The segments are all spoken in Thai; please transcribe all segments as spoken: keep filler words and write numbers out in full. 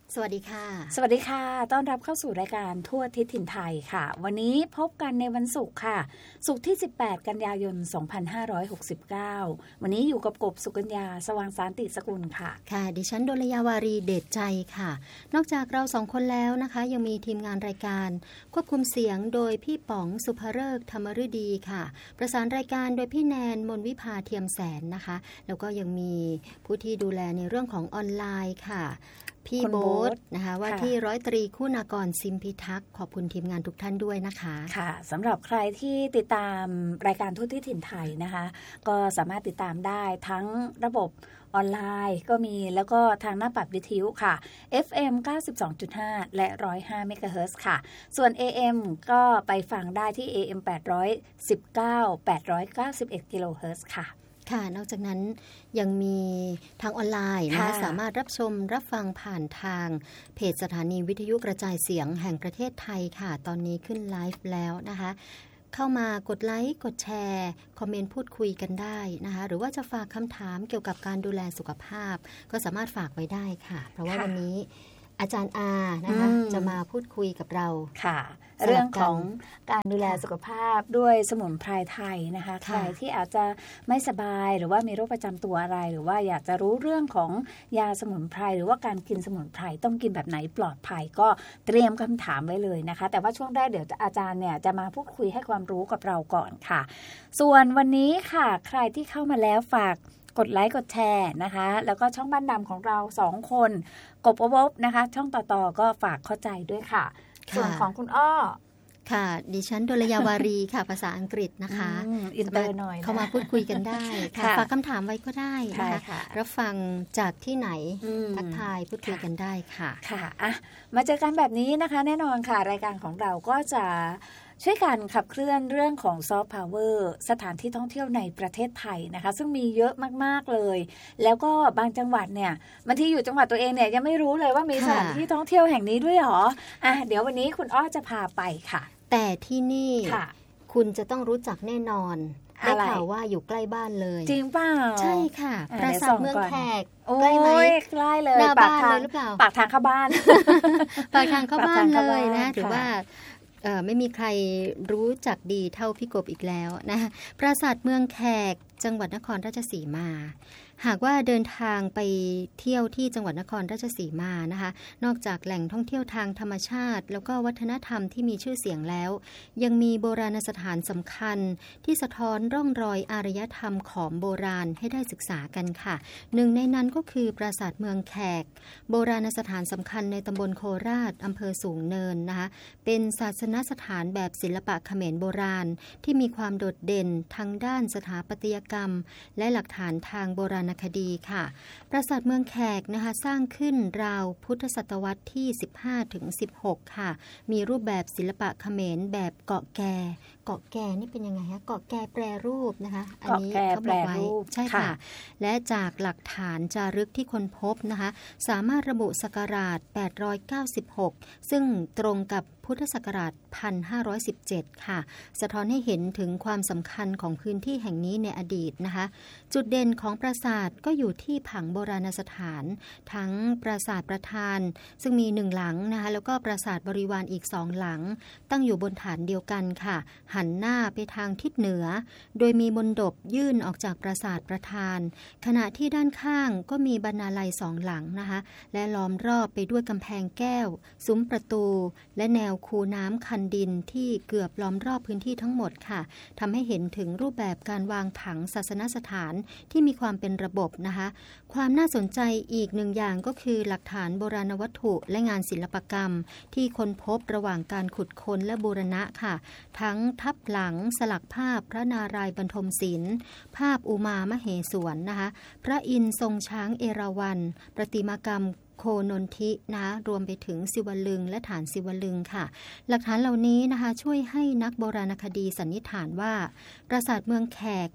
สวัสดีค่ะสวัสดีค่ะต้อนรับเข้าสู่รายการทั่วทิศถิ่นไทยค่ะวันนี้พบกันในวันศุกร์ค่ะศุกร์ที่สิบแปดกันยายนสองพันห้าร้อยหกสิบเก้าวันนี้อยู่กับกบสุกัญญาสว่างสานติสกุลค่ะค่ะดิฉันดลยาวารีเดชใจค่ะนอกจากเราสองคนแล้วนะคะยังมีทีมงานรายการควบคุมเสียงโดยพี่ป๋องสุภฤกษ์ธรรมฤดีค่ะประสานรายการโดยพี่แนนมนวิภาเทียมแสนนะคะแล้วก็ยังมีผู้ที่ดูแลในเรื่องของออนไลน์ค่ะพี่โบ๊ทนะคะว่าที่ร้อยตรีคุณากรซิมพิทักษ์ขอบคุณทีมงานทุกท่านด้วยนะคะค่ะสำหรับใครที่ติดตามรายการทั่วทิศถิ่นไทยนะคะก็สามารถติดตามได้ทั้งระบบออนไลน์ก็มีแล้วก็ทางหน้าปัดวิทยุค่ะ เอฟ เอ็ม เก้าสิบสองจุดห้า และหนึ่งร้อยห้าเมกะเฮิรตซ์ค่ะส่วน เอ เอ็ม ก็ไปฟังได้ที่ เอ เอ็ม แปดร้อยสิบเก้า แปดร้อยเก้าสิบเอ็ดกิโลเฮิรตซ์ค่ะค่ะนอกจากนั้นยังมีทางออนไลน์นะคะสามารถรับชมรับฟังผ่านทางเพจสถานีวิทยุกระจายเสียงแห่งประเทศไทยค่ะตอนนี้ขึ้นไลฟ์แล้วนะคะเข้ามากดไลค์กดแชร์คอมเมนต์พูดคุยกันได้นะคะหรือว่าจะฝากคำถามเกี่ยวกับการดูแลสุขภาพก็สามารถฝากไว้ได้ค่ะเพราะว่าวันนี้อาจารย์อานะคะจะมาพูดคุยกับเราค่ะเรื่องของการดูแลสุขภาพด้วยสมุนไพรไทยนะคะใครที่อาจจะไม่สบายหรือว่ามีโรคประจำตัวอะไรหรือว่าอยากจะรู้เรื่องของยาสมุนไพรหรือว่าการกินสมุนไพรต้องกินแบบไหนปลอดภัยก็เตรียมคำถามไว้เลยนะคะแต่ว่าช่วงแรกเดี๋ยวอาจารย์เนี่ยจะมาพูดคุยให้ความรู้กับเราก่อนค่ะส่วนวันนี้ค่ะใครที่เข้ามาแล้วฝากกดไลค์กดแชร์นะคะแล้วก็ช่องบ้านดำของเราสองคนกบอบอบนะคะช่องต่อๆก็ฝากเข้าใจด้วยค่ะส่วนของคุณอ้อค่ะดิฉันดลยาวารีค่ะภาษาอังกฤษนะคะอินเตอร์หน่อยเข้ามาพูดคุยกันได้ค่ะฝากคำถามไว้ก็ได้นะคะรับฟังจากที่ไหนทักทายพูดคุยกันได้ค่ะค่ะอ่ะมาเจอกันแบบนี้นะคะแน่นอนค่ะรายการของเราก็จะช่วยกันขับเคลื่อนเรื่องของซอฟต์พาวเวอร์สถานที่ท่องเที่ยวในประเทศไทยนะคะซึ่งมีเยอะมากๆเลยแล้วก็บางจังหวัดเนี่ยบางทีอยู่จังหวัดตัวเองเนี่ยยังไม่รู้เลยว่ามีสถานที่ท่องเที่ยวแห่งนี้ด้วยหรออ่ะเดี๋ยววันนี้คุณอ้อจะพาไปค่ะแต่ที่นี่คุณจะต้องรู้จักแน่นอนได้ข่าวว่าอยู่ใกล้บ้านเลยจริงเปล่าใช่ค่ะปราสาทเมืองแขกใกล้ไหมใกล้เลยหน้าบ้านเลยหรือเปล่าปากทางเข้าบ้านปากทางเข้าบ้านเลยนะถือว่าไม่มีใครรู้จักดีเท่าพี่กบอีกแล้วนะคะปราสาทเมืองแขกจังหวัดนครราชสีมาหากว่าเดินทางไปเที่ยวที่จังหวัดนครราชสีมานะคะนอกจากแหล่งท่องเที่ยวทางธรรมชาติแล้วก็วัฒนธรรมที่มีชื่อเสียงแล้วยังมีโบราณสถานสำคัญที่สะท้อนร่องรอยอารยธรรมของโบราณให้ได้ศึกษากันค่ะหนึ่งในนั้นก็คือปราสาทเมืองแขกโบราณสถานสำคัญในตำบลโคราชอำเภอสูงเนินนะคะเป็นศาสนสถานแบบศิลปะเขมรโบราณที่มีความโดดเด่นทั้งด้านสถาปัตยกรรมและหลักฐานทางโบราณคดีค่ะปราสาทเมืองแขกนะคะสร้างขึ้นราวพุทธศตวรรษที่ สิบห้าถึงสิบหก ค่ะมีรูปแบบศิลปะเขมรแบบเกาะแกเกาะแกนี่เป็นยังไงฮะเกาะแกแปรรูปนะคะอันนี้เขาบอกไว้ใช่ค่ะและจากหลักฐานจารึกที่ค้นพบนะคะสามารถระบุศักราชแปดร้อยเก้าสิบหกซึ่งตรงกับพุทธศักราชหนึ่งพันห้าร้อยสิบเจ็ดค่ะสะท้อนให้เห็นถึงความสำคัญของพื้นที่แห่งนี้ในอดีตนะคะจุดเด่นของปราสาทก็อยู่ที่ผังโบราณสถานทั้งปราสาทประธานซึ่งมีหนึ่งหลังนะคะแล้วก็ปราสาทบริวารอีกสองหลังตั้งอยู่บนฐานเดียวกันค่ะหันหน้าไปทางทิศเหนือโดยมีมณฑปยื่นออกจากปราสาทประธานขณะที่ด้านข้างก็มีบรรณาลัยสองหลังนะคะและล้อมรอบไปด้วยกำแพงแก้วซุ้มประตูและแนวคูน้ำคันดินที่เกือบล้อมรอบพื้นที่ทั้งหมดค่ะทำให้เห็นถึงรูปแบบการวางผังศาสนสถานที่มีความเป็นระบบนะคะความน่าสนใจอีกหนึ่งอย่างก็คือหลักฐานโบราณวัตถุและงานศิลปกรรมที่ค้นพบระหว่างการขุดค้นและบูรณะค่ะทั้งทับหลังสลักภาพพระนารายณ์บรรทมศิลป์ภาพอุมามเหสวนนะคะพระอินทร์ทรงช้างเอราวัณประติมากรรมโคนนทินะรวมไปถึงศิวลึงและฐานศิวลึงค่ะหลักฐานเหล่านี้นะคะช่วยให้นักโบราณคดีสันนิษฐานว่าปราสาทเมืองแขกเนี่ย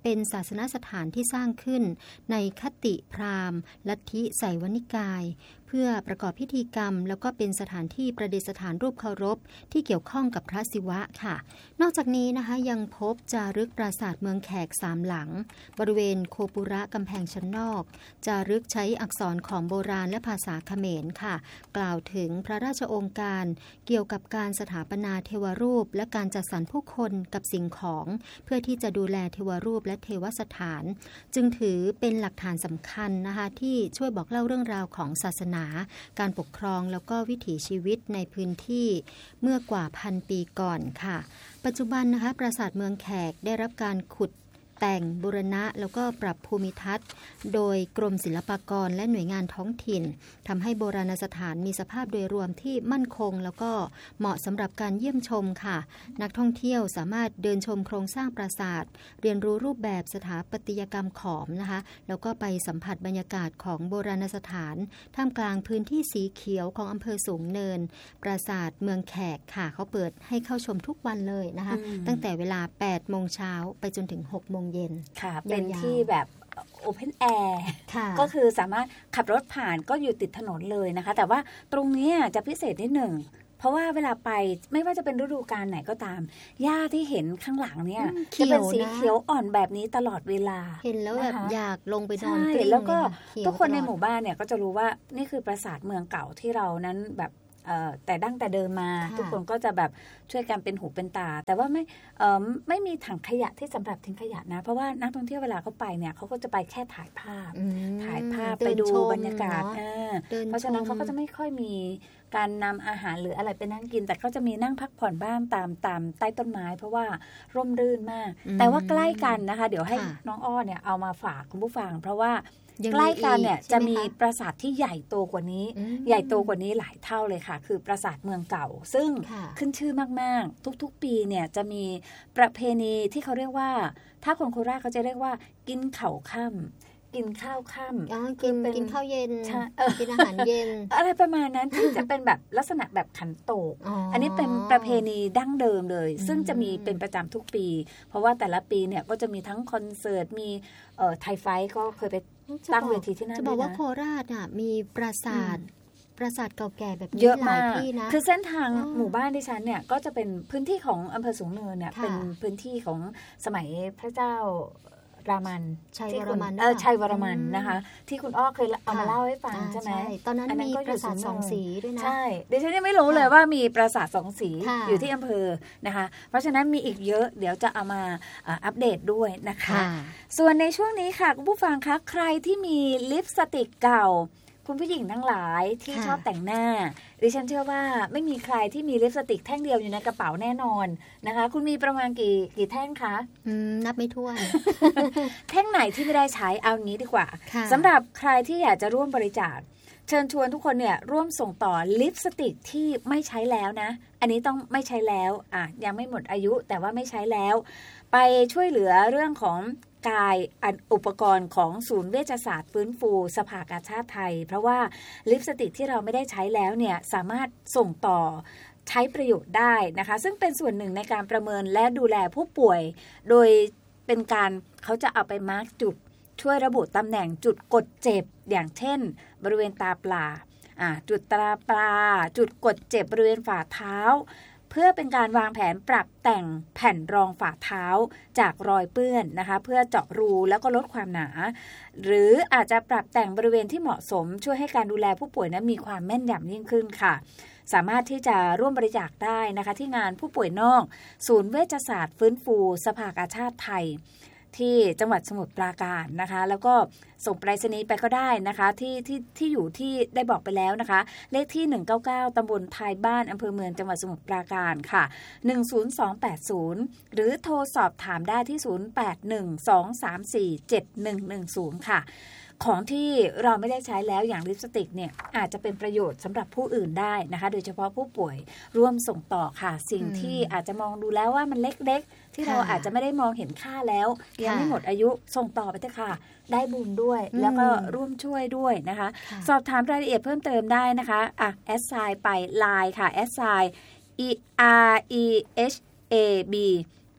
เป็นศาสนสถานที่สร้างขึ้นในคติพราหมณ์ลัทธิไสยวนิกายเพื่อประกอบพิธีกรรมแล้วก็เป็นสถานที่ประดิษฐานรูปเคารพที่เกี่ยวข้องกับพระศิวะค่ะนอกจากนี้นะคะยังพบจารึกปราสาทเมืองแขกสามหลังบริเวณโคปุระกำแพงชั้นนอกจารึกใช้อักษรของโบราณและภาษาเขมรค่ะกล่าวถึงพระราชโองการเกี่ยวกับการสถาปนาเทวรูปและการจัดสรรผู้คนกับสิ่งของเพื่อที่จะดูแลเทวรูปและเทวสถานจึงถือเป็นหลักฐานสำคัญนะคะที่ช่วยบอกเล่าเรื่องราวของศาสนาการปกครองแล้วก็วิถีชีวิตในพื้นที่เมื่อกว่าพันปีก่อนค่ะปัจจุบันนะคะปราสาทเมืองแขกได้รับการขุดแต่งบูรณะแล้วก็ปรับภูมิทัศน์โดยกรมศิลปากรและหน่วยงานท้องถิ่นทำให้โบราณสถานมีสภาพโดยรวมที่มั่นคงแล้วก็เหมาะสำหรับการเยี่ยมชมค่ะนักท่องเที่ยวสามารถเดินชมโครงสร้างปราสาทเรียนรู้รูปแบบสถาปัตยกรรมขอมนะคะแล้วก็ไปสัมผัสบรรยากาศของโบราณสถานท่ามกลางพื้นที่สีเขียวของอำเภอสูงเนินปราสาทเมืองแขกค่ะเขาเปิดให้เข้าชมทุกวันเลยนะคะตั้งแต่เวลา แปดโมงเช้าไปจนถึง หกโมงเย็นค่ะเป็นที่แบบโอเพนแอร์ก็คือสามารถขับรถผ่านก็อยู่ติดถนนเลยนะคะแต่ว่าตรงนี้จะพิเศษนิดหนึ่งเพราะว่าเวลาไปไม่ว่าจะเป็นฤดูกาลไหนก็ตามหญ้าที่เห็นข้างหลังเนี่ยจะเป็นสีเขียวอ่อนแบบนี้ตลอดเวลาเห็นแล้วแบบอยากลงไปนอนกลิ้งแล้วก็ทุกคนในหมู่บ้านเนี่ยก็จะรู้ว่านี่คือปราสาทเมืองเก่าที่เรานั้นแบบแต่ดั้งแต่เดิมมาทุกคนก็จะแบบช่วยกันเป็นหูเป็นตาแต่ว่าไม่ไม่มีถังขยะที่สำหรับทิ้งขยะนะเพราะว่านักท่องเที่ยวเวลาเขาไปเนี่ยเขาก็จะไปแค่ถ่ายภาพถ่ายภาพไปดูบรรยากาศเพราะฉะนั้นเขาก็จะไม่ค่อยมีการนำอาหารหรืออะไรไปนั่งกินแต่ก็จะมีนั่งพักผ่อนบ้างตามตามใต้ต้นไม้เพราะว่าร่มรื่นมากแต่ว่าใกล้กันนะคะเดี๋ยวให้น้องอ้อเนี่ยเอามาฝากคุณผู้ฟังเพราะว่าใกล้กันเนี่ยจะมีปราสาทที่ใหญ่โตกว่านี้ใหญ่โตกว่านี้หลายเท่าเลยค่ะคือปราสาทเมืองเก่าซึ่งขึ้นชื่อมากๆทุกๆปีเนี่ยจะมีประเพณีที่เขาเรียกว่าถ้าคนโคราชเขาจะเรียกว่ากินข้าวค่ำกินข้าวค่ำกินกินข้าวเย็นกินอาหารเย็นอะไรประมาณนั้นที่จะเป็นแบบลักษณะแบบขันโตก อ, อันนี้เป็นประเพณีดั้งเดิมเลยซึ่งจะมีเป็นประจำทุกปีเพราะว่าแต่ละปีเนี่ยก็จะมีทั้งคอนเสิร์ตมีไทยไฟก็เคยไปตั้งเวทีที่นั่นจะบอกว่าโคราชอ่ะมีปราสาทปราสาทเก่าแก่แบบนี้เยอะมากคือเส้นทางหมู่บ้านที่ฉันเนี่ยก็จะเป็นพื้นที่ของอำเภอสูงเนินเนี่ยเป็นพื้นที่ของสมัยพระเจ้ารามันชัยวรมันเออชัยวรมันนะคะที่คุณอ้อเคยเอามาเล่าให้ฟังใช่ไหมตอนนั้นมีปราสาทสองสีด้วยนะใช่ดิฉันยังไม่รู้เลยว่ามีปราสาทสองสีอยู่ที่อำเภอนะคะเพราะฉะนั้นมีอีกเยอะเดี๋ยวจะเอามาอัปเดตด้วยนะคะส่วนในช่วงนี้ค่ะคุณผู้ฟังคะใครที่มีลิปสติกเก่าคุณผู้หญิงทั้งหลายที่ชอบแต่งหน้าดิฉันเชื่อว่าไม่มีใครที่มีลิปสติกแท่งเดียวอยู่ในกระเป๋าแน่นอนนะคะคุณมีประมาณกี่กี่แท่งคะนับไม่ถ้วนแท่งไหนที่ไม่ได้ใช้เอางี้ดีกว่าสำหรับใครที่อยากจะร่วมบริจาคเชิญชวนทุกคนเนี่ยร่วมส่งต่อลิปสติกที่ไม่ใช้แล้วนะอันนี้ต้องไม่ใช้แล้วอ่ะยังไม่หมดอายุแต่ว่าไม่ใช้แล้วไปช่วยเหลือเรื่องของกายอุปกรณ์ของศูนย์เวชศาสตร์ฟื้นฟูสภากาชาดไทยเพราะว่าลิปสติกที่เราไม่ได้ใช้แล้วเนี่ยสามารถส่งต่อใช้ประโยชน์ได้นะคะซึ่งเป็นส่วนหนึ่งในการประเมินและดูแลผู้ป่วยโดยเป็นการเขาจะเอาไปมาร์กจุดช่วยระบุตำแหน่งจุดกดเจ็บอย่างเช่นบริเวณตาปลาอ่าจุดตาปลาจุดกดเจ็บบริเวณฝ่าเท้าเพื่อเป็นการวางแผนปรับแต่งแผ่นรองฝ่าเท้าจากรอยเปื้อนนะคะเพื่อเจาะรูแล้วก็ลดความหนาหรืออาจจะปรับแต่งบริเวณที่เหมาะสมช่วยให้การดูแลผู้ป่วยนั้นมีความแม่นยำยิ่งขึ้นค่ะสามารถที่จะร่วมบริจาคได้นะคะที่งานผู้ป่วยนอกศูนย์เวชศาสตร์ฟื้นฟูสภากาชาดไทยที่จังหวัดสมุทรปราการนะคะแล้วก็ส่งไปรษณีย์ไปก็ได้นะคะที่ที่ที่อยู่ที่ได้บอกไปแล้วนะคะเลขที่หนึ่งเก้าเก้าตำบลท้ายบ้านอำเภอเมืองจังหวัดสมุทรปราการค่ะหนึ่งศูนย์สองแปดศูนย์หรือโทรสอบถามได้ที่ศูนย์แปดหนึ่ง สองสามสี่ เจ็ดหนึ่งหนึ่งศูนย์ค่ะของที่เราไม่ได้ใช้แล้วอย่างลิปสติกเนี่ยอาจจะเป็นประโยชน์สำหรับผู้อื่นได้นะคะโดยเฉพาะผู้ป่วยร่วมส่งต่อค่ะสิ่งที่อาจจะมองดูแล้วว่ามันเล็กๆที่เราอาจจะไม่ได้มองเห็นค่าแล้วยังไม่หมดอายุส่งต่อไปเถอะค่ะได้บุญด้วยแล้วก็ร่วมช่วยด้วยนะคะสอบถามรายละเอียดเพิ่มเติมได้นะคะอ่ะแอดไซน์ไป ไลน์ ค่ะแอดไซน์ e r e h a b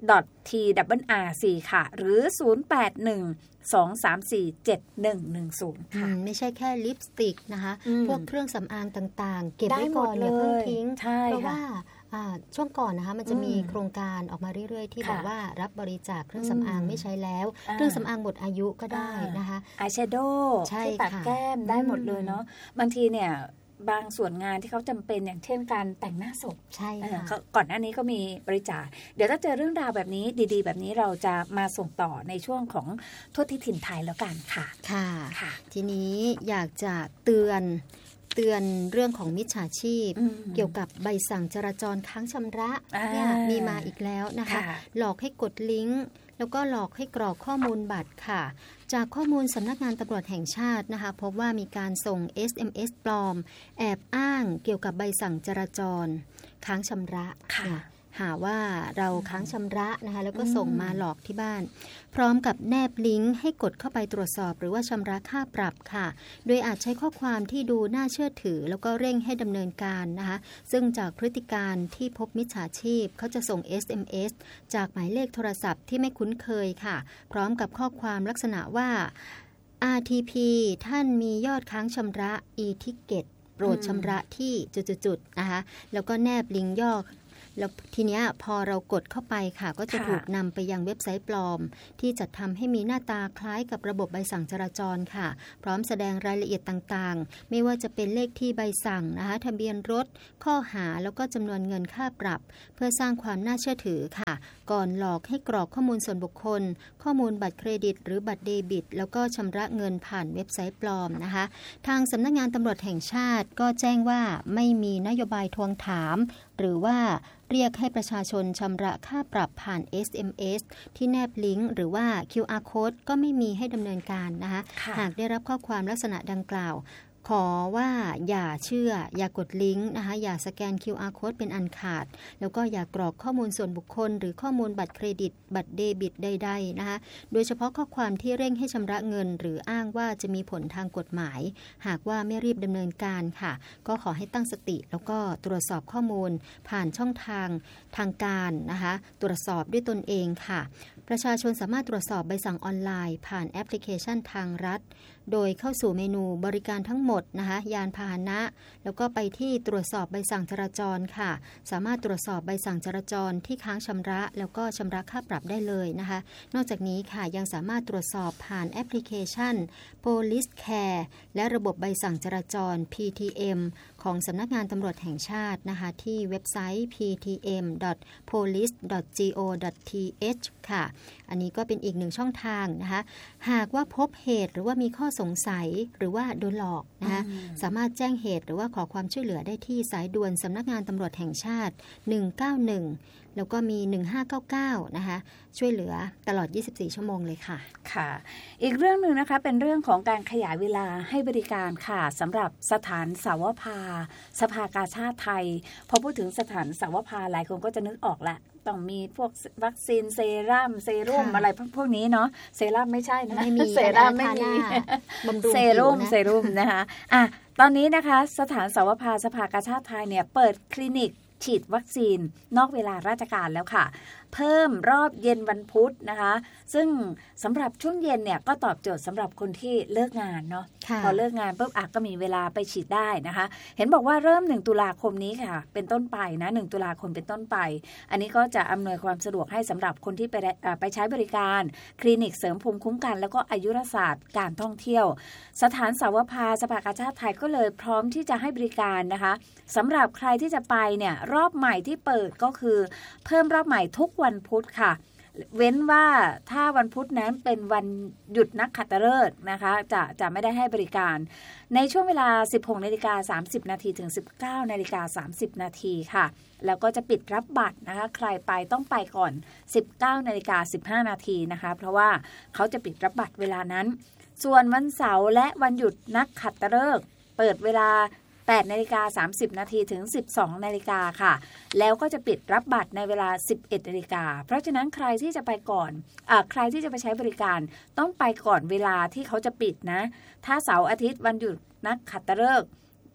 ที ดับเบิลยู อาร์ ซี ค่ะหรือศูนย์ แปด หนึ่ง สอง สาม สี่ เจ็ด หนึ่ง หนึ่ง ศูนย์ค่ะไม่ใช่แค่ลิปสติกนะคะพวกเครื่องสำอางต่างๆเก็บไว้ก่อนอย่าเพิ่งทิ้งเพราะว่าช่วงก่อนนะคะมันจะมีโครงการออกมาเรื่อยๆที่บอกว่ารับบริจาคเครื่องสำอางไม่ใช้แล้วเครื่องสำอางหมดอายุก็ได้นะคะอายแชโดว์ที่ปัดแก้มได้หมดเลยเนาะบางทีเนี่ยบางส่วนงานที่เขาจำเป็นอย่างเช่นการแต่งหน้าศพใช่ค่ะก่อนหน้านี้ก็มีบริจาคเดี๋ยวถ้าเจอเรื่องราวแบบนี้ดีๆแบบนี้เราจะมาส่งต่อในช่วงของทั่วทิศถิ่นไทยแล้วกันค่ะค่ะค่ะทีนี้อยากจะเตือนเตือนเรื่องของมิจฉาชีพเกี่ยวกับใบสั่งจราจรค้างชำระเนี่ยมีมาอีกแล้วนะคะหลอกให้กดลิงก์แล้วก็หลอกให้กรอกข้อมูลบัตรค่ะจากข้อมูลสำนักงานตำรวจแห่งชาตินะคะพบว่ามีการส่ง เอส เอ็ม เอส ปลอมแอบอ้างเกี่ยวกับใบสั่งจราจรค้างชำระค่ะหาว่าเราค้างชำระนะคะแล้วก็ส่งมาหลอกที่บ้านพร้อมกับแนบลิงก์ให้กดเข้าไปตรวจสอบหรือว่าชำระค่าปรับค่ะโดยอาจใช้ข้อความที่ดูน่าเชื่อถือแล้วก็เร่งให้ดำเนินการนะคะซึ่งจากพฤติการที่พบมิจฉาชีพเขาจะส่ง เอส เอ็ม เอส จากหมายเลขโทรศัพท์ที่ไม่คุ้นเคยค่ะพร้อมกับข้อความลักษณะว่า อาร์ ที พี ท่านมียอดค้างชำระ e-ticket โปรดชำระที่จุดๆๆนะคะแล้วก็แนบลิงก์ย่อแล้วทีเนี้ยพอเรากดเข้าไปค่ะก็จะถูกนำไปยังเว็บไซต์ปลอมที่จัดทำให้มีหน้าตาคล้ายกับระบบใบสั่งจราจรค่ะพร้อมแสดงรายละเอียดต่างๆไม่ว่าจะเป็นเลขที่ใบสั่งนะคะทะเบียนรถข้อหาแล้วก็จำนวนเงินค่าปรับเพื่อสร้างความน่าเชื่อถือค่ะก่อนหลอกให้กรอกข้อมูลส่วนบุคคลข้อมูลบัตรเครดิตหรือบัตรเดบิตแล้วก็ชำระเงินผ่านเว็บไซต์ปลอมนะคะทางสำนักงานตำรวจแห่งชาติก็แจ้งว่าไม่มีนโยบายทวงถามหรือว่าเรียกให้ประชาชนชำระค่าปรับผ่าน เอส เอ็ม เอส ที่แนบลิงก์หรือว่า คิว อาร์ Code ก็ไม่มีให้ดำเนินการนะคะหากได้รับข้อความลักษณะดังกล่าวขอว่าอย่าเชื่ออย่ากดลิงก์นะคะอย่าสแกน คิว อาร์ Code เป็นอันขาดแล้วก็อย่ากรอกข้อมูลส่วนบุคคลหรือข้อมูลบัตรเครดิตบัตรเดบิตใดๆนะคะโดยเฉพาะข้อความที่เร่งให้ชำระเงินหรืออ้างว่าจะมีผลทางกฎหมายหากว่าไม่รีบดำเนินการค่ะก็ขอให้ตั้งสติแล้วก็ตรวจสอบข้อมูลผ่านช่องทางทางการนะคะตรวจสอบด้วยตนเองค่ะประชาชนสามารถตรวจสอบใบสั่งออนไลน์ผ่านแอปพลิเคชันทางรัฐโดยเข้าสู่เมนูบริการทั้งหมดนะคะยานพาหนะแล้วก็ไปที่ตรวจสอบใบสั่งจราจรค่ะสามารถตรวจสอบใบสั่งจราจรที่ค้างชำระแล้วก็ชำระค่าปรับได้เลยนะคะนอกจากนี้ค่ะยังสามารถตรวจสอบผ่านแอปพลิเคชัน Police Care และระบบใบสั่งจราจร พี ที เอ็ม ของสำนักงานตำรวจแห่งชาตินะคะที่เว็บไซต์ พี ที เอ็ม ดอท โพลิส ดอท จี โอ ดอท ที เอช ค่ะอันนี้ก็เป็นอีกหนึ่งช่องทางนะคะหากว่าพบเหตุหรือว่ามีข้อสงสัยหรือว่าโดนหลอกนะคะสามารถแจ้งเหตุหรือว่าขอความช่วยเหลือได้ที่สายด่วนสำนักงานตำรวจแห่งชาติหนึ่งเก้าหนึ่งแล้วก็มีหนึ่งห้าเก้าเก้านะคะช่วยเหลือตลอดยี่สิบสี่ชั่วโมงเลยค่ะค่ะอีกเรื่องนึงนะคะเป็นเรื่องของการขยายเวลาให้บริการค่ะสำหรับสถานสาวภาสภากาชาดไทยพอพูดถึงสถานสาวภาหลายคนก็จะนึกออกละต้องมีพวกวัคซีนเซรั่มเซรุ่มอะไรพวกนี้เนาะเซรั่มไม่ใช่นะไม่มีเซรั่มไม่มีเซรุ่มเซรุ่มนะคะอ่ะตอนนี้นะคะสถานสาวภาสภากาชาดไทยเนี่ยเปิดคลินิกฉีดวัคซีนนอกเวลาราชการแล้วค่ะเพิ่มรอบเย็นวันพุธนะคะซึ่งสำหรับช่วงเย็นเนี่ยก็ตอบโจทย์สำหรับคนที่เลิกงานเนาะพอเลิกงานปุ๊บอ่ะก็มีเวลาไปฉีดได้นะคะเห็นบอกว่าเริ่มหนึ่งตุลาคมนี้ค่ะเป็นต้นไปนะหนึ่งตุลาคมเป็นต้นไปอันนี้ก็จะอำนวยความสะดวกให้สำหรับคนที่ไปไปใช้บริการคลินิกเสริมภูมิคุ้มกันแล้วก็อายุรศาสตร์การท่องเที่ยวสถานสาวภาสภากาชาดไทยก็เลยพร้อมที่จะให้บริการนะคะสำหรับใครที่จะไปเนี่ยรอบใหม่ที่เปิดก็คือเพิ่มรอบใหม่ทุกวันพุธค่ะเว้นว่าถ้าวันพุธนั้นเป็นวันหยุดนักขัตฤกษ์นะคะจะจะไม่ได้ให้บริการในช่วงเวลา สิบหกนาฬิกาสามสิบนาทีถึง สิบเก้านาฬิกาสามสิบนาทีค่ะแล้วก็จะปิดรับบัตรนะคะใครไปต้องไปก่อน สิบเก้านาฬิกาสิบห้านาทีนะคะเพราะว่าเขาจะปิดรับบัตรเวลานั้นส่วนวันเสาร์และวันหยุดนักขัตฤกษ์เปิดเวลาแปดนาฬิกาสามสิบนาทีถึง สิบสองนาฬิกาค่ะแล้วก็จะปิดรับบัตรในเวลา สิบเอ็ดนาฬิกาเพราะฉะนั้นใครที่จะไปก่อนอ่าใครที่จะไปใช้บริการต้องไปก่อนเวลาที่เขาจะปิดนะถ้าเสาร์อาทิตย์วันหยุดนักขัตฤกษ์ปิด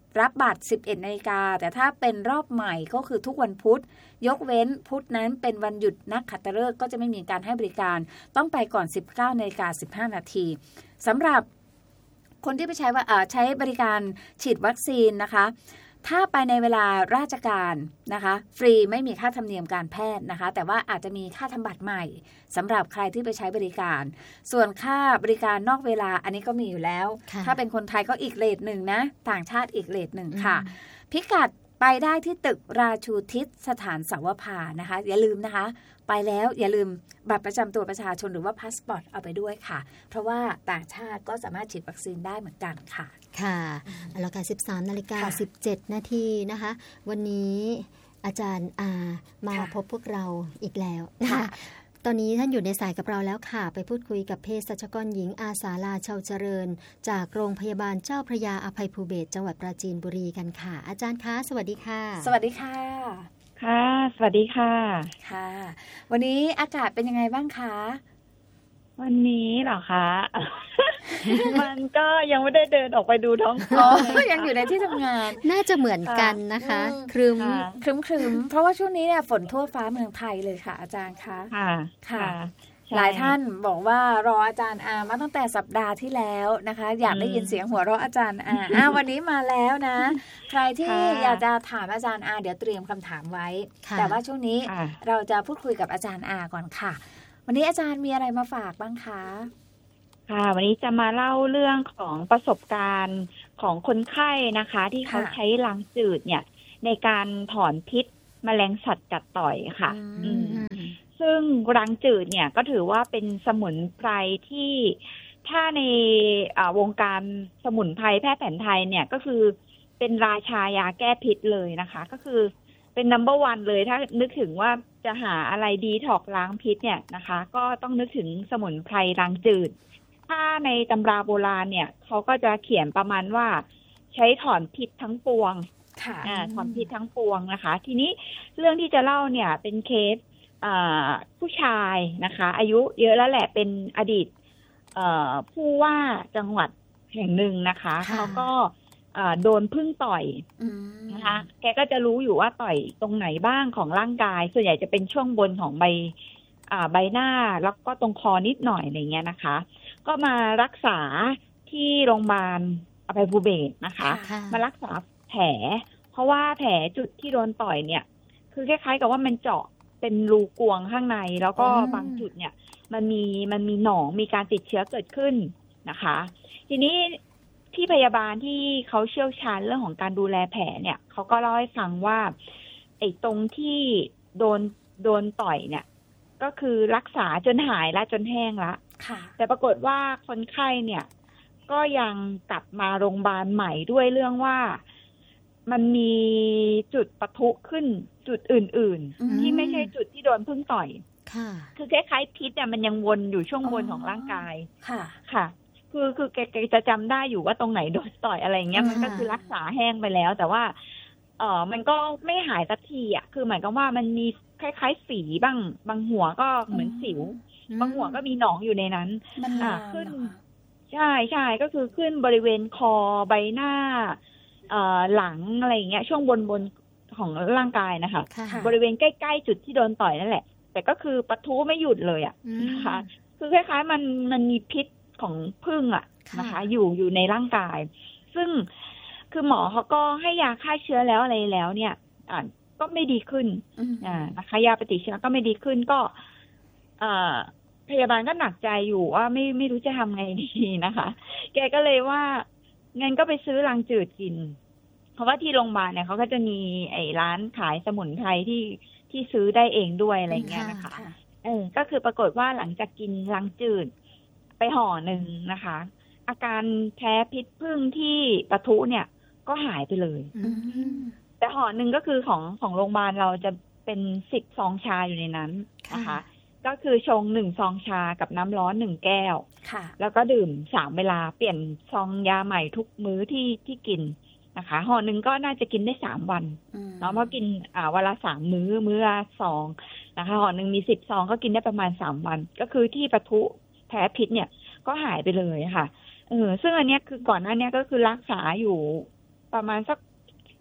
รับบัตร สิบเอ็ดนาฬิกาแต่ถ้าเป็นรอบใหม่ก็คือทุกวันพุธยกเว้นพุธนั้นเป็นวันหยุดนักขัตฤกษ์ก็จะไม่มีการให้บริการต้องไปก่อน สิบเก้านาฬิกาสิบห้านาทีสำหรับคนที่ไปใช้ว่าใช้บริการฉีดวัคซีนนะคะถ้าไปในเวลาราชการนะคะฟรีไม่มีค่าธรรมเนียมการแพทย์นะคะแต่ว่าอาจจะมีค่าทำบัตรใหม่สำหรับใครที่ไปใช้บริการส่วนค่าบริการนอกเวลาอันนี้ก็มีอยู่แล้วถ้าเป็นคนไทยก็อีกเรทหนึ่งนะต่างชาติอีกเรทหนึ่งค่ะพิกัดไปได้ที่ตึกราชูทิศสถานสาวภานะคะอย่าลืมนะคะไปแล้วอย่าลืมบัตรประจำตัวประชาชนหรือว่าพาสปอร์ตเอาไปด้วยค่ะเพราะว่าต่างชาติก็สามารถฉีดวัคซีนได้เหมือนกันค่ะค่ะแล้วกัน สิบสามนาฬิกาสิบเจ็ดนาทีนะคะวันนี้อาจารย์อามาพบพวกเราอีกแล้วนะคะตอนนี้ท่านอยู่ในสายกับเราแล้วค่ะไปพูดคุยกับเภสัชกรหญิงอาสาลาเชาเจริญจากโรงพยาบาลเจ้าพระยาอภัยภูเบศรจังหวัดปราจีนบุรีกันค่ะอาจารย์คะสวัสดีค่ะสวัสดีค่ะค่ะสวัสดีค่ะค่ะวันนี้อากาศเป็นยังไงบ้างคะวันนี้เหรอคะ มันก็ยังไม่ได้เดินออกไปดูท้องฟ้ายังอยู่ในที่ทำงานน่าจะเหมือนกันนะคะครึ้มครึ้มครึ้มเพราะว่าช่วงนี้เนี่ยฝนทั่วฟ้าเมืองไทยเลยค่ะอาจารย์คะค่ะค่ะหลายท่านบอกว่ารออาจารย์อามาตั้งแต่สัปดาห์ที่แล้วนะคะอยากได้ยินเสียงหัวเราะอาจารย์อาอ่าวันนี้มาแล้วนะใครที่อยากจะถามอาจารย์อาเดี๋ยวเตรียมคำถามไว้แต่ว่าช่วงนี้เราจะพูดคุยกับอาจารย์อาก่อนค่ะวันนี้อาจารย์มีอะไรมาฝากบ้างคะค่ะวันนี้จะมาเล่าเรื่องของประสบการณ์ของคนไข้นะคะที่เขาใช้ลังจืดเนี่ยในการถอนพิษแมลงสัตว์กัดต่อยค่ะซึ่งรังจืดเนี่ยก็ถือว่าเป็นสมุนไพรที่ถ้าในวงการสมุนไพรแพทย์แผนไทยเนี่ยก็คือเป็นราชายาแก้พิษเลยนะคะก็คือเป็น นัมเบอร์ วันเลยถ้านึกถึงว่าจะหาอะไรดีถอกล้างพิษเนี่ยนะคะก็ต้องนึกถึงสมุนไพรรังจืดถ้าในตำราโบราณเนี่ยเขาก็จะเขียนประมาณว่าใช้ถอนพิษทั้งปวงค่ะถอนพิษทั้งปวงนะคะทีนี้เรื่องที่จะเล่าเนี่ยเป็นเคสผู้ชายนะคะอายุเยอะแล้วแหละเป็นอดีตผู้ว่าจังหวัดแห่งหนึ่งนะคะเขาก็โดนผึ้งต่อยนะคะแกก็จะรู้อยู่ว่าต่อยตรงไหนบ้างของร่างกายส่วนใหญ่จะเป็นช่วงบนของใบใบหน้าแล้วก็ตรงคอนิดหน่อยอะไรเงี้ยนะคะก็มารักษาที่โรงพยาบาลอภัยภูเบศรนะคะมารักษาแผลเพราะว่าแผลจุดที่โดนต่อยเนี่ยคือคล้ายๆกับว่ามันเจาะเป็นรูกวงข้างในแล้วก็บางจุดเนี่ยมันมีมันมีหนองมีการติดเชื้อเกิดขึ้นนะคะทีนี้ที่พยาบาลที่เขาเชี่ยวชาญเรื่องของการดูแลแผลเนี่ยเขาก็เล่าให้ฟังว่าไอ้ตรงที่โดนโดนต่อยเนี่ยก็คือรักษาจนหายละจนแห้งละแต่ปรากฏว่าคนไข้เนี่ยก็ยังกลับมาโรงพยาบาลใหม่ด้วยเรื่องว่ามันมีจุดปะทุขึ้นจุดอื่นๆที่ไม่ใช่จุดที่โดนพึ่งต่อยคือคล้ายๆพิษเนี่ยมันยังวนอยู่ช่วงบนของร่างกายค่ะค่ะคือคือแกจะจำได้อยู่ว่าตรงไหนโดนต่อยอะไรเงี้ยมันก็คือรักษาแห้งไปแล้วแต่ว่าเออมันก็ไม่หายสักทีอ่ะคือหมายความว่ามันมีคล้ายๆฝีบ้างบางหัวก็เหมือนสิวบางหัวก็มีหนองอยู่ในนั้นอ่าขึ้นใช่ใช่ก็คือขึ้นบริเวณคอใบหน้าเอ่อหลังอะไรเงี้ยช่วงบนบนของร่างกายนะคะบริเวณใกล้ๆจุดที่โดนต่อยนั่นแหละแต่ก็คือปะทุไม่หยุดเลยอ่ะนะคะคือคล้ายๆมันมันมีพิษของผึ้งอ่ะนะคะอยู่อยู่ในร่างกายซึ่งคือหมอเขาก็ให้ยาฆ่าเชื้อแล้วอะไรแล้วเนี่ยอ่าก็ไม่ดีขึ้นอ่านะคะยาปฏิชีวนะก็ไม่ดีขึ้นก็อ่าพยาบาลก็หนักใจอยู่ว่าไม่ไม่รู้จะทำไงดีนะคะแกก็เลยว่างั้นก็ไปซื้อรังจืดกินเพราะว่าที่โรงพยาบาลเนี่ยเขาก็จะมีไอ้ร้านขายสมุนไพรที่ที่ซื้อได้เองด้วยอะไรเงี้ยนะคะเออก็คือปรากฏว่าหลังจากกินรังจืดไปห่อหนึ่งนะคะอาการแพ้พิษผึ้งที่ปะทุเนี่ยก็หายไปเลยแต่ห่อหนึ่งก็คือของของโรงพยาบาลเราจะเป็นสิบซองชาอยู่ในนั้นนะคะก็คือชงหนึ่งซองชากับน้ำร้อนหนึ่งแก้วแล้วก็ดื่มสามเวลาเปลี่ยนซองยาใหม่ทุกมื้อที่ที่กินนะคะห่อหนึ่งก็น่าจะกินได้สามวันเนาะเพราะกินอ่าวันละสามมื้อมื้อละซองนะคะห่อหนึ่งมีสิบซองก็กินได้ประมาณสามวันก็คือที่ปะทุแพ้พิษเนี่ยก็หายไปเลยค่ะเออซึ่งอันเนี้ยคือก่อนหน้านี้ก็คือรักษาอยู่ประมาณสัก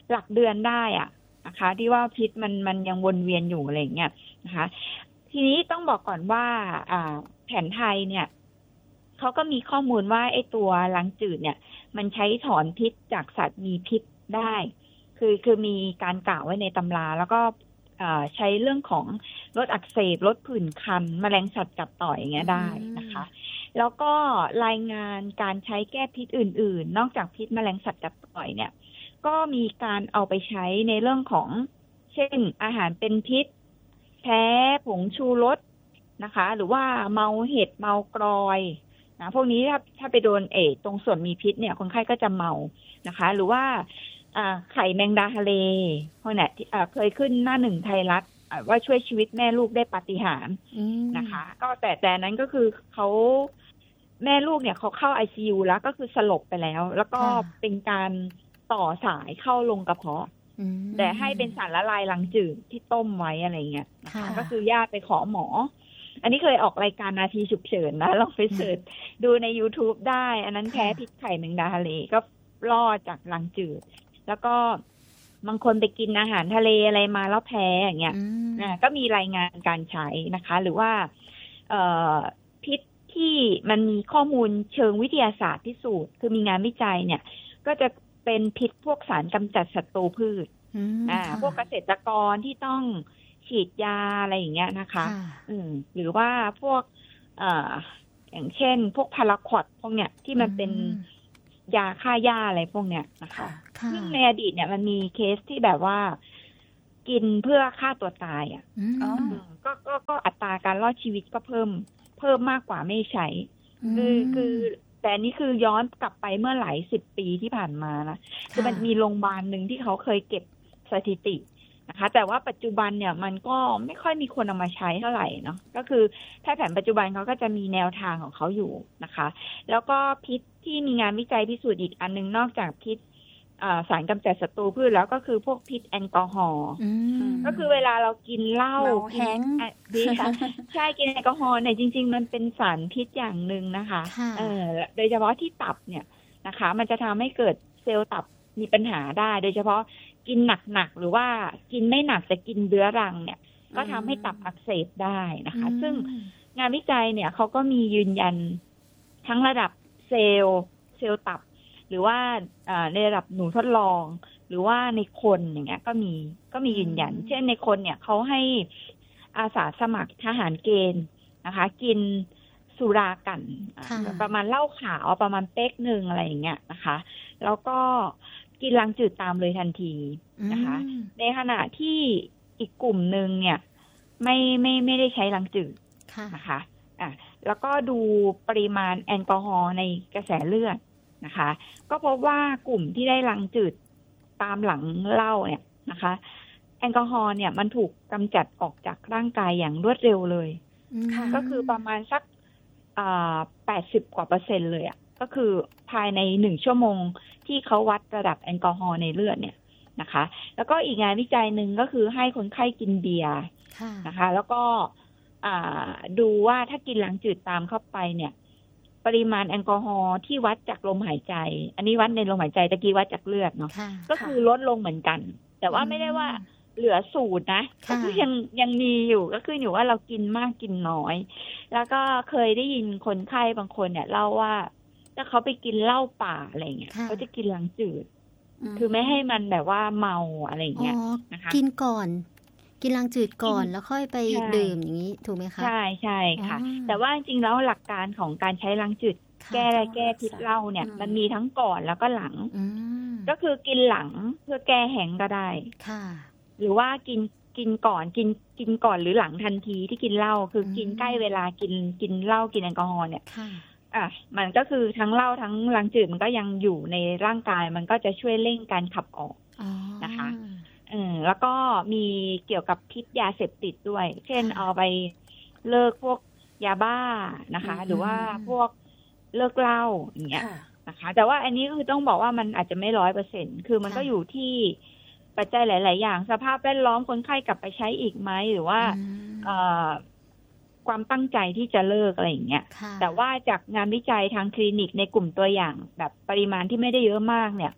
หลักเดือนได้อ่ะนะคะที่ว่าพิษมันมันยังวนเวียนอยู่อะไรอย่างเงี้ยนะคะทีนี้ต้องบอกก่อนว่าอ่าแผนไทยเนี่ยเขาก็มีข้อมูลว่าไอ้ตัวล้างจืดเนี่ยมันใช้ถอนพิษจากสัตว์มีพิษได้คือคือมีการกล่าวไว้ในตำราแล้วก็ใช้เรื่องของลดอักเสบลดผื่นคันแมลงสัตว์กัดต่อยอย่างเงี้ยได้นะคะแล้วก็รายงานการใช้แก้พิษอื่นๆนอกจากพิษแมลงสัตว์กัดต่อยเนี่ยก็มีการเอาไปใช้ในเรื่องของเช่นอาหารเป็นพิษแพ้ผงชูรสนะคะหรือว่าเมาเห็ดเมากรอยนะพวกนี้ถ้าถ้าไปโดนเอตรงส่วนมีพิษเนี่ยคนไข้ก็จะเมานะคะหรือว่าไข่แมงดาทะเลพวกนี้เคยขึ้นหน้าหนึ่งไทยรัฐว่าช่วยชีวิตแม่ลูกได้ปาฏิหาริย์นะคะก็แต่แต่นั้นก็คือเขาแม่ลูกเนี่ยเขาเข้า ไอ ซี ยู แล้วก็คือสลบไปแล้วแล้วก็เป็นการต่อสายเข้าลงกระเพาะแต่ให้เป็นสารละลายลังจืดที่ต้มไว้อะไรเงี้ยนะคะก็คือญาติไปขอหมออันนี้เคยออกรายการนาทีฉุกเฉินนะลองไปเสิร์ชดูใน YouTube ได้อันนั้นแพ้พิษไข่แมงดาทะเลก็รอดจากลังจืดแล้วก็บางคนไปกินอาหารทะเลอะไรมาแล้วแพ้อย่างเงี้ยนะก็มีรายงานการใช้นะคะหรือว่าเอ่อพิษที่มันมีข้อมูลเชิงวิทยาศาสตร์พิสูจน์คือมีงานวิจัยเนี่ยก็จะเป็นพิษพวกสารกำจัดศัตรูพืชอ่าพวกเกษตรกรที่ต้องฉีดยาอะไรอย่างเงี้ยนะคะอืมหรือว่าพวกเอ่ออย่างเช่นพวกพาราควอดพวกเนี้ยที่มันเป็นยาฆ่าหญ้าอะไรพวกเนี้ยนะคะซึ่งในอดีตเนี่ยมันมีเคสที่แบบว่ากินเพื่อฆ่าตัวตายอ่ะก็ก็ก็อัตราการรอดชีวิตก็เพิ่มเพิ่มมากกว่าไม่ใช้คือคือแต่นี่คือย้อนกลับไปเมื่อหลายสิบปีที่ผ่านมานะคือมันมีโรงพยาบาลหนึ่งที่เขาเคยเก็บสถิตินะคะแต่ว่าปัจจุบันเนี่ยมันก็ไม่ค่อยมีคนเอามาใช้เท่าไหร่เนาะก็คือแพทย์แผนปัจจุบันเขาก็จะมีแนวทางของเขาอยู่นะคะแล้วก็พิษที่มีงานวิจัยพิสูจน์อีกอันนึงนอกจากพิษสารกำจัดศัตรูพืชแล้วก็คือพวกพิษแอลกอฮอล์ก็คือเวลาเรากินเหล้าแห้งดีค่ะใช่กินแอลกอฮอล์เนี่ยจริงๆมันเป็นสารพิษอย่างหนึ่งนะคะเออโดยเฉพาะที่ตับเนี่ยนะคะมันจะทำให้เกิดเซลล์ตับมีปัญหาได้โดยเฉพาะกินหนักๆหรือว่ากินไม่หนักแต่กินเรื้อรังเนี่ยก็ทำให้ตับอักเสบได้นะคะซึ่งงานวิจัยเนี่ยเขาก็มียืนยันทั้งระดับเซลล์เซลล์ตับหรือว่าในระดับหนูทดลองหรือว่าในคนอย่างเงี้ยก็มีก็มียืนยันเช่นในคนเนี่ยเขาให้อาสาสมัครทหารเกณฑ์นะคะกินสุรากันประมาณเหล้าขาวประมาณเป๊กหนึ่งอะไรอย่างเงี้ยนะคะแล้วก็กินลังจืดตามเลยทันทีนะคะในขณะที่อีกกลุ่มหนึ่งเนี่ยไม่ไม่ไม่ได้ใช้ลังจืดนะคะอ่ะแล้วก็ดูปริมาณแอลกอฮอล์ในกระแสเลือดนะคะก็พบว่ากลุ่มที่ได้ลังจืดตามหลังเหล้าเนี่ยนะคะแอลกอฮอล์เนี่ยมันถูกกำจัดออกจากร่างกายอย่างรวดเร็วเลยก็คือประมาณสักแปดสิบกว่าเปอร์เซ็นต์เลยอ่ะก็คือภายในหนึ่งชั่วโมงที่เขาวัดระดับแอลกอฮอล์ในเลือดเนี่ยนะคะแล้วก็อีกงานวิจัยหนึ่งก็คือให้คนไข้กินเบียร์นะคะแล้วก็ดูว่าถ้ากินลังจืดตามเข้าไปเนี่ยปริมาณแอลกอฮอล์ที่วัดจากลมหายใจอันนี้วัดในลมหายใจตะกี้วัดจากเลือดเนาะก็คือลดลงเหมือนกันแต่ว่าไม่ได้ว่าเหลือสูตรนะก็คือยังยังมีอยู่ก็คืออยู่ว่าเรากินมากกินน้อยแล้วก็เคยได้ยินคนไข้บางคนเนี่ยเล่าว่าถ้าเขาไปกินเหล้าป่าอะไรเงี้ยเขาจะกินลังจืดคือไม่ให้มันแบบว่าเมาอะไรเงี้ยนะคะกินก่อนกินลังจืดก่อนแล้วค่อยไปดื่มอย่างนี้ถูกไหมคะใช่ใช่ค่ะแต่ว่าจริงๆแล้วหลักการของการใช้ลังจืดแก้แก้พิษเหล้าเนี่ยมันมีทั้งก่อนแล้วก็หลังก็คือกินหลังเพื่อแก้แห้งก็ได้ค่ะหรือว่ากินกินก่อนกินกินก่อนหรือหลังทันทีที่กินเหล้าคือกินใกล้เวลากินกินเหล้ากินแอลกอฮอล์เนี่ยอ่ะมันก็คือทั้งเหล้าทั้งลังจืดมันก็ยังอยู่ในร่างกายมันก็จะช่วยเร่งการขับออกนะคะอืมแล้วก็มีเกี่ยวกับพิษยาเสพติดด้วยเช่นเอาไปเลิกพวกยาบ้านะคะหรือว่าพวกเลิกเหล้าอย่างเงี้ยนะคะแต่ว่าอันนี้คือต้องบอกว่ามันอาจจะไม่ร้อยเปอร์เซ็นต์คือมันก็อยู่ที่ปัจจัยหลายๆอย่างสภาพแวดล้อมคนไข้กลับไปใช้อีกไหมหรือว่าเอ่อความตั้งใจที่จะเลิกอะไรอย่างเงี้ยแต่ว่าจากงานวิจัยทางคลินิกในกลุ่มตัวอย่างแบบปริมาณที่ไม่ได้เยอะมากเนี่ย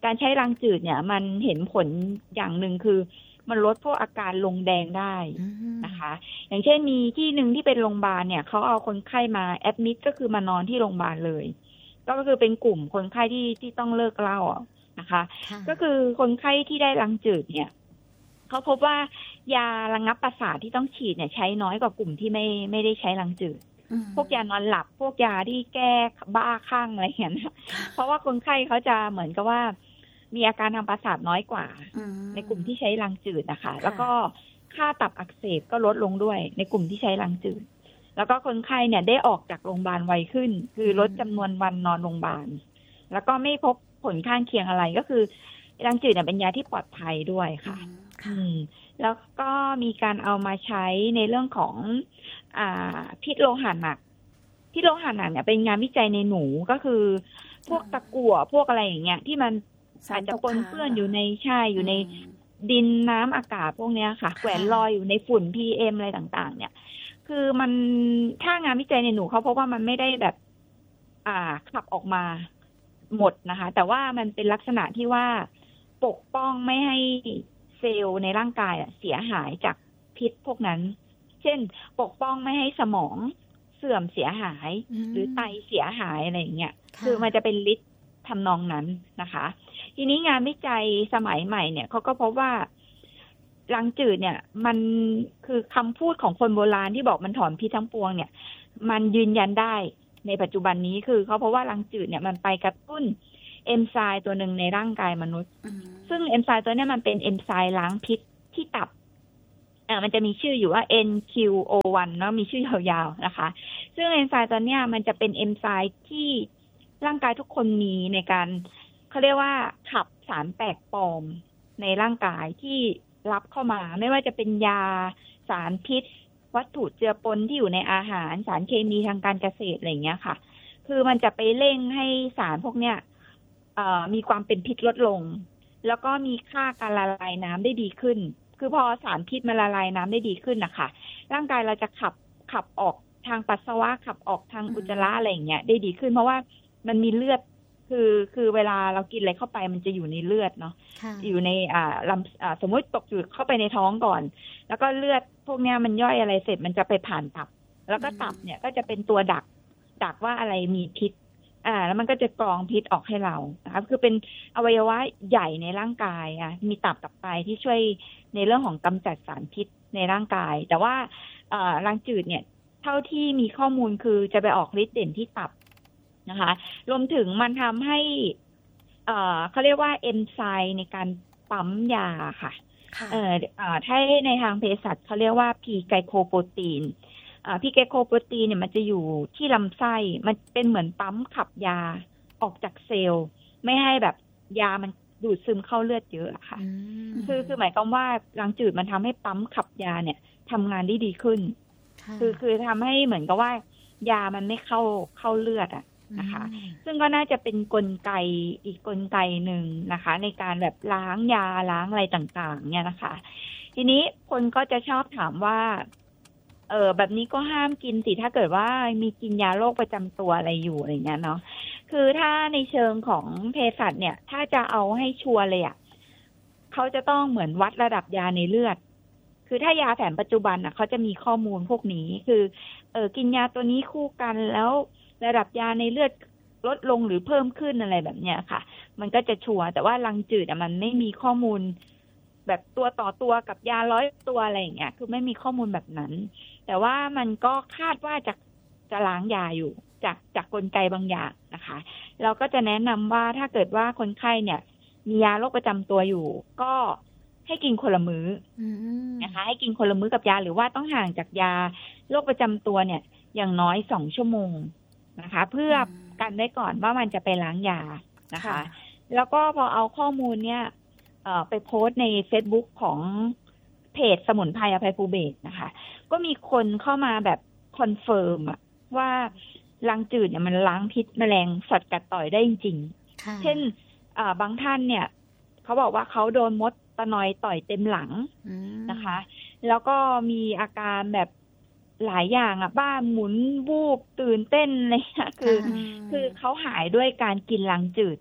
การใช้รังจืดเนี่ยมันเห็นผลอย่างหนึ่งคือมันลดพวกอาการลงแดงได้นะคะอย่างเช่นมีที่หนึ่งที่เป็นโรงพยาบาลเนี่ยเขาเอาคนไข้มาแอดมิดก็คือมานอนที่โรงพยาบาลเลยก็คือเป็นกลุ่มคนไข้ที่ที่ต้องเลิกเหล้านะคะก็คือคนไข้ที่ได้รังจืดเนี่ยเขาพบว่ายาระงับประสาทที่ต้องฉีดเนี่ยใช้น้อยกว่ากลุ่มที่ไม่ไม่ได้ใช้รังจืดพวกยานอนหลับพวกยาที่แก้บ้าคลั่งอะไรอย่างเงี้ยเพราะว่าคนไข้เขาจะเหมือนกับว่ามีอาการทางประสาทน้อยกว่าในกลุ่มที่ใช้รังจืดนะคะแล้วก็ค่าตับอักเสบก็ลดลงด้วยในกลุ่มที่ใช้รังจืดแล้วก็คนไข้เนี่ยได้ออกจากโรงพยาบาลไวขึ้นคือลดจำนวนวันนอนโรงพยาบาลแล้วก็ไม่พบผลข้างเคียงอะไรก็คือรังจืดเนี่ยเป็นยาที่ปลอดภัยด้วยค่ะอืมแล้วก็มีการเอามาใช้ในเรื่องของอ่าพิษโลหะหนักพิษโลหะหนักเนี่ยเป็นงานวิจัยในหนูก็คือพวกตะกั่วพวกอะไรอย่างเงี้ยที่มันอาจจะปนเปื้อนอยู่ในใช่อยู่ในดินน้ำอากาศพวกเนี้ยค่ะแขวนลอยอยู่ในฝุ่น พี เอ็ม อะไรต่างๆเนี่ยคือมันถ้างานวิจัยในหนูเขาพบว่ามันไม่ได้แบบอ่าขับออกมาหมดนะคะแต่ว่ามันเป็นลักษณะที่ว่าปกป้องไม่ให้เซลล์ในร่างกายเสียหายจากพิษพวกนั้นเช่นปกป้องไม่ให้สมองเสื่อมเสียหายหรือไตเสียหายอะไรอย่างเงี้ยคือมันจะเป็นฤทธิ์ทำนองนั้นนะคะทีนี้งานวิจัยสมัยใหม่เนี่ยเขาก็พบว่ารังจืดเนี่ยมันคือคำพูดของคนโบราณที่บอกมันถอนพิษทั้งปวงเนี่ยมันยืนยันได้ในปัจจุบันนี้คือเขาเพราะว่ารังจืดเนี่ยมันไปกระตุ้นเอนไซม์ตัวหนึ่งในร่างกายมนุษย์ซึ่งเอนไซม์ตัวนี้มันเป็นเอนไซม์ล้างพิษที่ตับอ่ามันจะมีชื่ออยู่ว่า เอ็น คิว โอ วัน เนาะมีชื่อยาวๆนะคะซึ่งเอนไซม์ตัวเนี้ยมันจะเป็นเอนไซม์ที่ร่างกายทุกคนมีในการเขาเรียกว่าขับสารแปลกปลอมในร่างกายที่รับเข้ามาไม่ว่าจะเป็นยาสารพิษวัตถุเจือปนที่อยู่ในอาหารสารเคมีทางการเกษตรอะไรอย่างเงี้ยค่ะคือมันจะไปเร่งให้สารพวกเนี้ยมีความเป็นพิษลดลงแล้วก็มีค่าการละลายน้ำได้ดีขึ้นคือพอสารพิษมันละลายน้ำได้ดีขึ้นนะคะร่างกายเราจะขับขับออกทางปัสสาวะขับออกทางอุจจาระอะไรอย่างเงี้ยได้ดีขึ้นเพราะว่ามันมีเลือดคือคือเวลาเรากินอะไรเข้าไปมันจะอยู่ในเลือดเนาะอยู่ในอ่าลำอ่าสมมติตกอยู่เข้าไปในท้องก่อนแล้วก็เลือดพวกเนี้ยมันย่อยอะไรเสร็จมันจะไปผ่านตับแล้วก็ตับเนี่ยก็จะเป็นตัวดักดักว่าอะไรมีพิษอ่าแล้วมันก็จะกรองพิษออกให้เรานะคะคือเป็นอวัยวะใหญ่ในร่างกายอ่ะมีตับกับไตที่ช่วยในเรื่องของกำจัดสารพิษในร่างกายแต่ว่าอ่ารังจืดเนี่ยเท่าที่มีข้อมูลคือจะไปออกฤทธิ์เด่นที่ตับนะคะรวมถึงมันทำให้เอ่อเขาเรียกว่าเอนไซม์ในการปั๊มยาค่ะเอ่อเอ่อถ้าในทางเภสัชเขาเรียกว่าพีไกโคโปรตีนอ่าพีไกโคโปรตีนเนี่ยมันจะอยู่ที่ลำไส้มันเป็นเหมือนปั๊มขับยาออกจากเซลล์ไม่ให้แบบยามันดูดซึมเข้าเลือดเยอะค่ะคือคือหมายความว่ารังจืดมันทำให้ปั๊มขับยาเนี่ยทำงานได้ดีขึ้นคือคือทำให้เหมือนกับว่ายามันไม่เข้าเข้าเลือดอ่ะนะคะซึ่งก็น่าจะเป็นกลไกอีกกลไกหนึ่งนะคะในการแบบล้างยาล้างอะไรต่างๆเนี่ยนะคะทีนี้คนก็จะชอบถามว่าเออแบบนี้ก็ห้ามกินสิถ้าเกิดว่ามีกินยาโรคประจำตัวอะไรอยู่อะไรเงี้ยเนาะคือถ้าในเชิงของเภสัชเนี่ยถ้าจะเอาให้ชัวร์เลยอ่ะเขาจะต้องเหมือนวัดระดับยาในเลือดคือถ้ายาแผนปัจจุบันอ่ะเขาจะมีข้อมูลพวกนี้คือเออกินยาตัวนี้คู่กันแล้วระดับยาในเลือดลดลงหรือเพิ่มขึ้นอะไรแบบเนี้ยค่ะมันก็จะชัวร์แต่ว่ารังจืดอ่ะมันไม่มีข้อมูลแบบตัวต่อตัวกับยาร้อยตัวอะไรอย่างเงี้ยคือไม่มีข้อมูลแบบนั้นแต่ว่ามันก็คาดว่าจะจะล้างยาอยู่จากจากกลไกบางอย่างนะคะเราก็จะแนะนำว่าถ้าเกิดว่าคนไข้เนี่ยมียาโรคประจำตัวอยู่ก็ให้กินคนละมื้อนะคะให้กินคนละมื้อกับยาหรือว่าต้องห่างจากยาโรคประจำตัวเนี่ยอย่างน้อยสองชั่วโมงนะคะเพื่อกันไว้ก่อนว่ามันจะไปล้างยานะคะแล้วก็พอเอาข้อมูลเนี่ยเอ่อไปโพสต์ใน Facebook ของเพจสมุนไพรอภัยภูเบศรนะคะก็มีคนเข้ามาแบบคอนเฟิร์มอะว่ารังจืดเนี่ยมันล้างพิษแมลงสัตว์กัดต่อยได้จริงๆเช่นอ่าบางท่านเนี่ยเขาบอกว่าเขาโดนมดตะนอยต่อยเต็มหลังนะคะแล้วก็มีอาการแบบหลายอย่างอ่ะบ้าหมุนวูบตื่นเต้นอะไรอย่างเงี้ยคือคือเขาหายด้วยการกินรังจืดแต่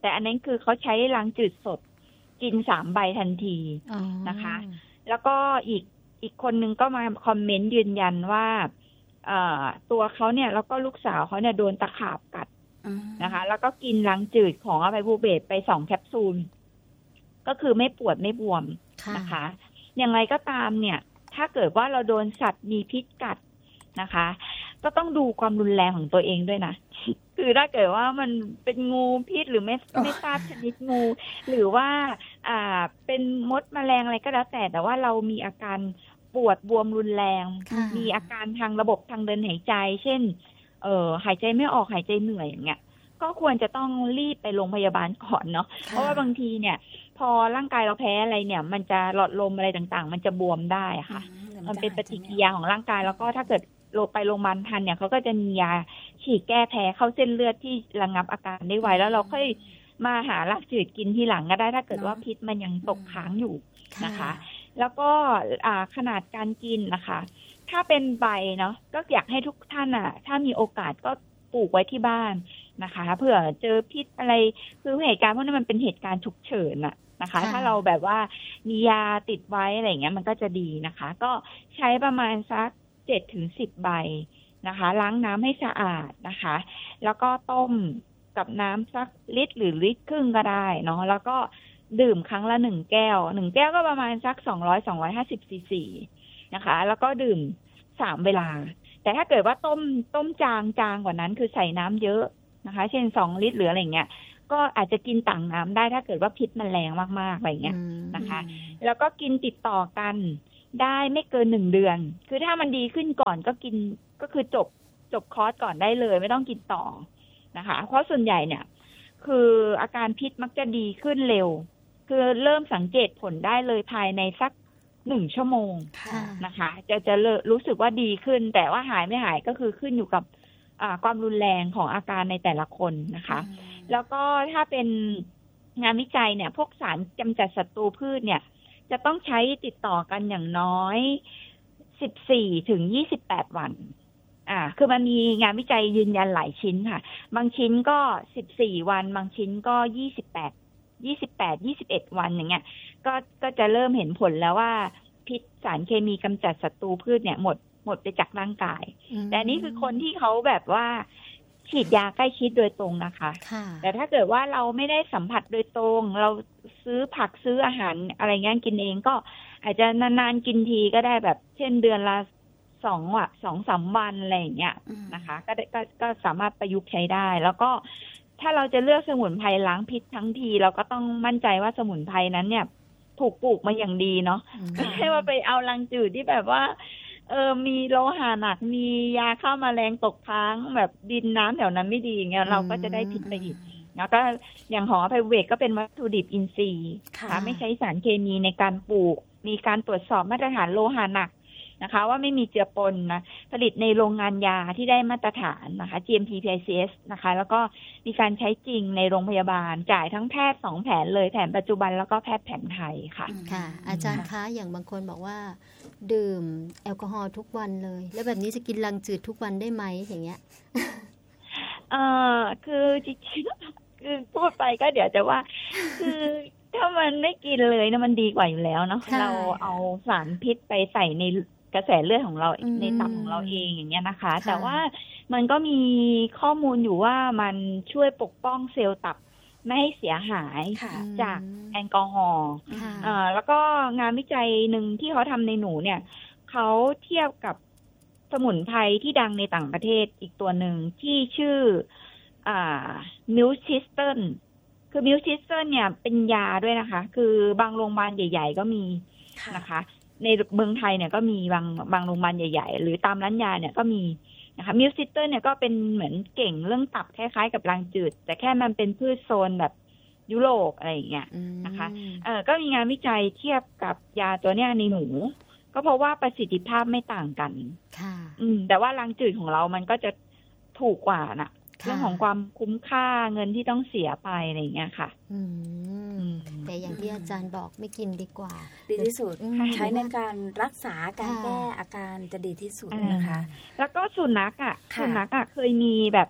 แต่อันนั้นคือเขาใช้ล้างจืดสดกินสามใบทันทีนะคะแล้วก็อีกอีกคนนึงก็มาคอมเมนต์ยืนยันว่าตัวเขาเนี่ยแล้วก็ลูกสาวเขาเนี่ยโดนตะขาบกัดนะคะแล้วก็กินล้างจืดของอะไพบูเบตไปสองแคปซูลก็คือไม่ปวดไม่บวมนะคะอย่างไรก็ตามเนี่ยถ้าเกิดว่าเราโดนสัตว์มีพิษกัดนะคะก็ต้องดูความรุนแรงของตัวเองด้วยนะคือถ้าเกิดว่ามันเป็นงูพิษหรือไม่ไม่ทราบชนิดงูหรือว่าอ่าเป็นมดแมลงอะไรก็แล้วแต่แต่ว่าเรามีอาการปวดบวมรุนแรงมีอาการทางระบบทางเดินหายใจเช่นเอ่อหายใจไม่ออกหายใจเหนื่อยอย่างเงี้ยก็ควรจะต้องรีบไปโรงพยาบาลก่อนเนาะเพราะว่าบางทีเนี่ยพอร่างกายเราแพ้อะไรเนี่ยมันจะหลอดลมอะไรต่างๆมันจะบวมได้ค่ะมันเป็นปฏิกิริยาของร่างกายแล้วก็ถ้าเกิดลงไปโรงพยาบาลทันเนี่ยเขาก็จะมียาฉีดแก้แพ้เข้าเส้นเลือดที่ระงับอาการได้ไวแล้วเราค่อยมาหาลักจืดกินทีหลังก็ได้ถ้าเกิดว่าพิษมันยังตกค้างอยู่นะคะแล้วก็ขนาดการกินนะคะถ้าเป็นใบเนาะก็อยากให้ทุกท่านอ่ะถ้ามีโอกาสก็ปลูกไว้ที่บ้านนะคะเผื่อเจอพิษอะไรคือเหตุการณ์พวกนี้มันเป็นเหตุการณ์ฉุกเฉินอะนะคะถ้าเราแบบว่ามียาติดไว้อะไรอย่างเงี้ยมันก็จะดีนะคะก็ใช้ประมาณสักเจ็ดถึงสิบใบนะคะล้างน้ำให้สะอาดนะคะแล้วก็ต้มกับน้ำสักลิตรหรือลิตรครึ่งก็ได้เนาะแล้วก็ดื่มครั้งละหนึ่งแก้วหนึ่งแก้วก็ประมาณสักสองร้อยถึงสองร้อยห้าสิบซีซีนะคะแล้วก็ดื่มสามเวลาแต่ถ้าเกิดว่าต้มต้มจางจางกว่านั้นคือใส่น้ำเยอะนะคะเช่นสองลิตรหรืออะไรเงี้ยก็อาจจะกินต่างน้ำได้ถ้าเกิดว่าพิษมันแรงมากๆอะไรเงี้ยนะคะแล้วก็กินติดต่อกันได้ไม่เกินหนึ่งเดือนคือถ้ามันดีขึ้นก่อนก็กินก็คือจบจบคอร์สก่อนได้เลยไม่ต้องกินต่อนะคะเพราะส่วนใหญ่เนี่ยคืออาการพิษมักจะดีขึ้นเร็วคือเริ่มสังเกตผลได้เลยภายในสักหนึ่งชั่วโมงนะคะจะจะรู้สึกว่าดีขึ้นแต่ว่าหายไม่หายก็คือขึ้นอยู่กับความรุนแรงของอาการในแต่ละคนนะคะแล้วก็ถ้าเป็นงานวิจัยเนี่ยพวกสารกำจัดศัตรูพืชเนี่ยจะต้องใช้ติดต่อกันอย่างน้อยสิบสี่ถึงยี่สิบแปดวันอ่าคือมันมีงานวิจัยยืนยันหลายชิ้นค่ะบางชิ้นก็สิบสี่วันบางชิ้นก็ยี่สิบแปด ยี่สิบแปด ยี่สิบเอ็ดวันอย่างเงี้ยก็ก็จะเริ่มเห็นผลแล้วว่าพิษสารเคมีกำจัดศัตรูพืชเนี่ยหมดหมดไปจากร่างกายแต่นี่คือคนที่เขาแบบว่าฉีดยาใกล้ชิดโดยตรงนะคะแต่ถ้าเกิดว่าเราไม่ได้สัมผัสโดยตรงเราซื้อผักซื้ออาหารอะไรเงี้ยกินเองก็อาจจะนานๆกินทีก็ได้แบบเช่นเดือนละสองว่ะสองสามวันอะไรอย่างเงี้ยนะคะก็ก็ก็สามารถประยุกต์ใช้ได้แล้วก็ถ้าเราจะเลือกสมุนไพรล้างพิษทั้งทีเราก็ต้องมั่นใจว่าสมุนไพรนั้นเนี่ยถูกปลูกมาอย่างดีเนาะไม่ใช่ว่าไปเอารังจืดที่แบบว่าเออมีโลหะหนักมียาฆ่าแมลงตกค้างแบบดินน้ำแถวนั้นไม่ดีอย่างเงี้ยเราก็จะได้พิษไปอีกแล้วก็อย่างหอไพเวกก็เป็นวัตถุดิบอินทรีย์ค่ะไม่ใช้สารเคมีในการปลูกมีการตรวจสอบมาตรฐานโลหะหนักนะคะว่าไม่มีเจือปนนะผลิตในโรงงานยาที่ได้มาตรฐานนะคะ จี เอ็ม พี พี ไอ ซี เอส นะคะแล้วก็มีการใช้จริงในโรงพยาบาลจ่ายทั้งแพทย์สองแผนเลยแผนปัจจุบันแล้วก็แพทย์แผนไทยค่ะค่ะอาจารย์คะอย่างบางคนบอกว่าดื่มแอลกอฮอล์ทุกวันเลยแล้วแบบนี้จะกินรังจืดทุกวันได้ไหมอย่างเงี้ยเอ่อคือจริงๆคือพูดไปก็เดี๋ยวจะว่าคือถ้ามันไม่กินเลยนะมันดีกว่าอยู่แล้วเนาะเราเอาสารพิษไปใส่ในกระแสเลือดของเราในตับของเราเองอย่างเงี้ยนะคะแต่ว่ามันก็มีข้อมูลอยู่ว่ามันช่วยปกป้องเซลล์ตับไม่ให้เสียหายจากแอลกอฮอล์แล้วก็งานวิจัยหนึ่งที่เขาทำในหนูเนี่ยเขาเทียบกับสมุนไพรที่ดังในต่างประเทศอีกตัวหนึ่งที่ชื่ออ่ามิลชิสเติลคือมิลชิสเติลเนี่ยเป็นยาด้วยนะคะคือบางโรงพยาบาลใหญ่ๆก็มีนะคะในเมืองไทยเนี่ยก็มีบางบางโรงพยาบาลใหญ่ๆหรือตามร้านยาเนี่ยก็มีนะคะมิลชิสเติลเนี่ยก็เป็นเหมือนเก่งเรื่องตับคล้ายๆกับรังจืดแต่แค่มันเป็นพืชโซนแบบยุโรปอะไรอย่างเงี้ยนะคะเออก็มีงานวิจัยเทียบกับยาตัวเนี้ยในหนูก็เพราะว่าประสิทธิภาพไม่ต่างกันค่ะอืมแต่ว่ารังจืดของเรามันก็จะถูกกว่าน่ะเรื่องของความคุ้มค่าเงินที่ต้องเสียไปอะไรอย่างเงี้ยค่ะอืมแต่อย่างที่อาจารย์บอกไม่กินดีกว่าดีที่สุดใช้ในการรักษาการแก้อาการจะดีที่สุดนะคะแล้วก็สุนัขอ่ะสุนัขอ่ะเคยมีแบบ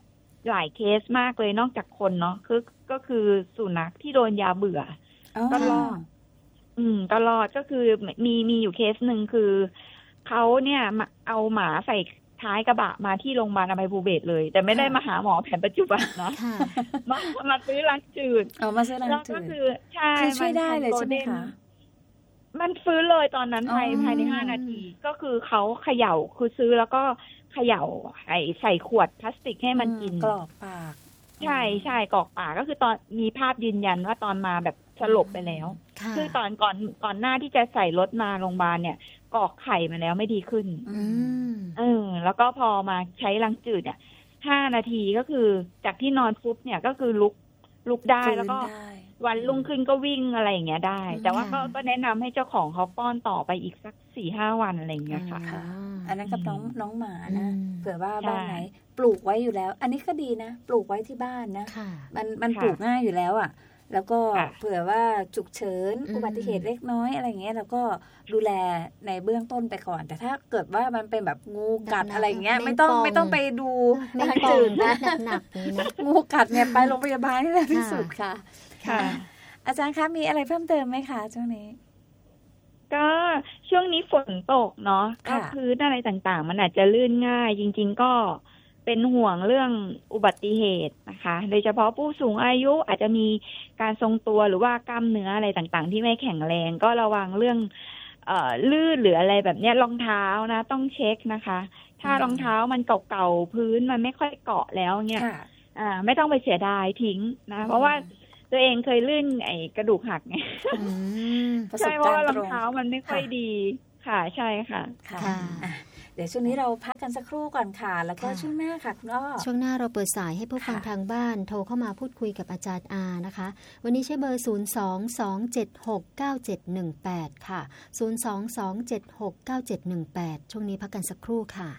หลายเคสมากเลยนอกจากคนเนาะคือก็คือสุนัขที่โดนยาเบื่อก็รอดอืมก็รอดก็คือมีมีอยู่เคสหนึ่งคือเขาเนี่ยเอาหมาใส่ท้ายกระบะมาที่โรงพยาบาลอภัยภูเบศรเลยแต่ไม่ได้มาหาหมอแผนปัจจุบันนะมามาซื้อล้างจืดเอามาซื้อล้างจืดก็คือใช่ช่วยได้เลยใช่ไหมคะมันฟื้นเลยตอนนั้นภายภายในห้านาทีก็คือเขาเขย่าคือซื้อแล้วก็เขย่าไอ้ใส่ขวดพลาสติกให้มันกินกรอกปากใช่ใช่กรอกปากก็คือตอนมีภาพยืนยันว่าตอนมาแบบสลบไปแล้วคือตอนก่อนก่อนหน้าที่จะใส่รถมาโรงพยาบาลเนี่ยกรอกไข่มาแล้วไม่ดีขึ้นเออแล้วก็พอมาใช้ล้างจืดเนี่ยห้านาทีก็คือจากที่นอนฟุบเนี่ยก็คือลุกลุกได้แล้วก็วันรุ่งขึ้นก็วิ่งอะไรอย่างเงี้ยได้แต่ว่าก็ก็แนะนำให้เจ้าของเขาป้อนต่อไปอีกสักสี่ห้าวันอะไรอย่างเงี้ยค่ะอันนั้นกับน้องน้องหมานะเผื่อว่าบ้านไหนปลูกไว้อยู่แล้วอันนี้ก็ดีนะปลูกไว้ที่บ้านนะมันมันปลูกง่ายอยู่แล้วอ่ะแล้วก็เผื่อว่าฉุกเฉินอุบัติเหตุเล็กน้อยอะไรเงี้ยแล้วก็ดูแลในเบื้องต้นไปก่อนแต่ถ้าเกิดว่ามันเป็นแบบงูกัดอะไรเงี้ยไม่ต้องไม่ต้องไปดูไม่ตื่นนะหนักๆนี่นะงูกัดเนี่ยไปโรงพยาบาลนี่แหละที่สุดค่ะค่ะอาจารย์คะมีอะไรเพิ่มเติมไหมคะช่วงนี้ก็ช่วงนี้ฝนตกเนาะก็พื้นอะไรต่างๆมันอาจจะลื่นง่ายจริงๆก็เป็นห่วงเรื่องอุบัติเหตุนะคะโดยเฉพาะผู้สูงอายุอาจจะมีการทรงตัวหรือว่ากล้ามเนื้ออะไรต่างๆที่ไม่แข็งแรงก็ระวังเรื่องเอ่อลื่นหรืออะไรแบบนี้รองเท้านะต้องเช็คนะคะถ้ารองเท้ามันเก่าๆพื้นมันไม่ค่อยเกาะแล้วเนี่ยอ่าไม่ต้องไปเสียดายทิ้งนะเพราะว่าตัวเองเคยลื่นไอ้กระดูกหักไงใช่เพราะว่ารองเท้ามันไม่ค่อยดีค่ะใช่ค่ะค่ะเดี๋ยวช่วงนี้เราพักกันสักครู่ก่อนค่ะแล้วก็ช่วงหน้าค่ะคุณอ้อช่วงหน้าเราเปิดสายให้ผู้ฟังทางบ้านโทรเข้ามาพูดคุยกับอาจารย์อานะคะวันนี้ใช้เบอร์ศูนย์ สอง สอง เจ็ด หก เก้า เจ็ด หนึ่ง แปดค่ะศูนย์ สอง สอง เจ็ด หก เก้า เจ็ด หนึ่ง แปดช่วงนี้พักกันสักครู่ค่ะ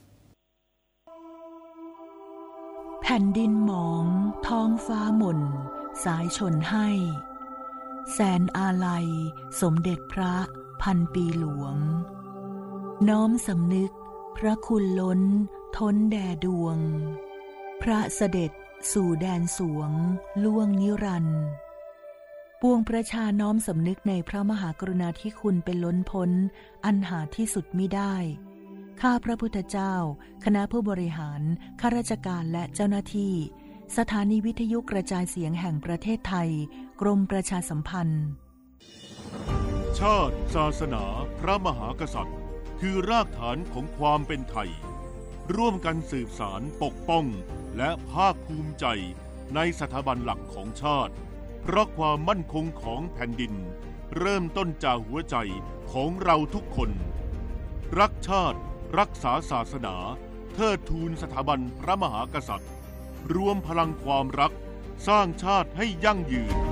แผ่นดินหมองท้องฟ้าหม่นสายชนให้แสนอาลัยสมเด็จพระพันปีหลวงน้อมสำนึกพระคุณล้นท้นแด่ดวงพระเสด็จสู่แดนสวงล่วงนิรันดร์ปวงประชาน้อมสำนึกในพระมหากรุณาธิคุณเป็นล้นพ้นอันหาที่สุดมิได้ข้าพระพุทธเจ้าคณะผู้บริหารข้าราชการและเจ้าหน้าที่สถานีวิทยุกระจายเสียงแห่งประเทศไทยกรมประชาสัมพันธ์ชาติศาสนาพระมหากษัตริย์คือรากฐานของความเป็นไทยร่วมกันสืบสานปกป้องและภาคภูมิใจในสถาบันหลักของชาติเพราะความมั่นคงของแผ่นดินเริ่มต้นจากหัวใจของเราทุกคนรักชาติรักษาศาสนาเทิดทูนสถาบันพระมหากษัตริย์รวมพลังความรักสร้างชาติให้ยั่งยืน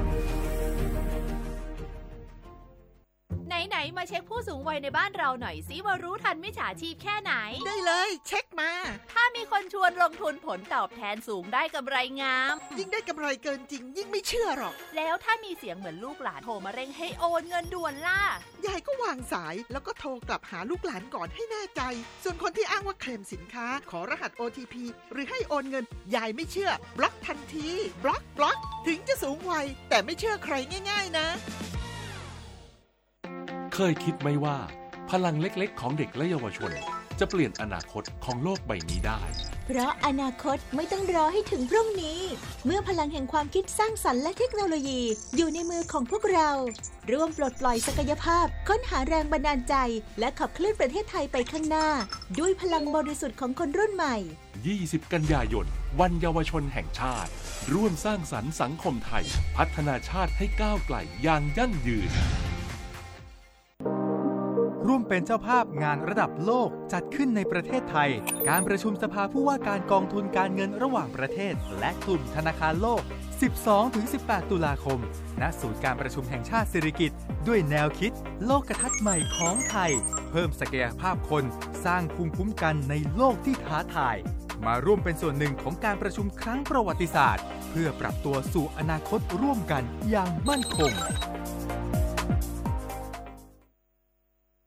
ไหนๆมาเช็คผู้สูงวัยในบ้านเราหน่อยสิว่ารู้ทันมิจฉาชีพแค่ไหนได้เลยเช็คมาถ้ามีคนชวนลงทุนผลตอบแทนสูงได้กำไรงามยิ่งได้กำไรเกินจริงยิ่งไม่เชื่อหรอกแล้วถ้ามีเสียงเหมือนลูกหลานโทรมาเร่งให้โอนเงินด่วนล่ะยายก็วางสายแล้วก็โทรกลับหาลูกหลานก่อนให้แน่ใจส่วนคนที่อ้างว่าเคลมสินค้าขอรหัส โอ ที พี หรือให้โอนเงินยายไม่เชื่อบล็อกทันทีบล็อกบล็อกถึงจะสูงวัยแต่ไม่เชื่อใครง่ายๆนะเคยคิดไหมว่าพลังเล็กๆของเด็กและเยาวชนจะเปลี่ยนอนาคตของโลกใบนี้ได้เพราะอนาคตไม่ต้องรอให้ถึงพรุ่งนี้เมื่อพลังแห่งความคิดสร้างสรรค์และเทคโนโลยีอยู่ในมือของพวกเราร่วมปลดปล่อยศักยภาพค้นหาแรงบันดาลใจและขับเคลื่อนประเทศไทยไปข้างหน้าด้วยพลังบริสุทธิ์ของคนรุ่นใหม่ยี่สิบกันยายนวันเยาวชนแห่งชาติร่วมสร้างสรรค์สังคมไทยพัฒนาชาติให้ก้าวไกลอย่างยั่งยืนร่วมเป็นเจ้าภาพงานระดับโลกจัดขึ้นในประเทศไทยการประชุมสภาผู้ว่าการกองทุนการเงินระหว่างประเทศและกลุ่มธนาคารโลก สิบสองถึงสิบแปด ตุลาคมณศูนย์การประชุมแห่งชาติสิริกิติ์ด้วยแนวคิดโลกทัศน์ใหม่ของไทยเพิ่มศักยภาพคนสร้างภูมิคุ้มกันในโลกที่ท้าทายมาร่วมเป็นส่วนหนึ่งของการประชุมครั้งประวัติศาสตร์เพื่อปรับตัวสู่อนาคตร่วมกันอย่างมั่นคง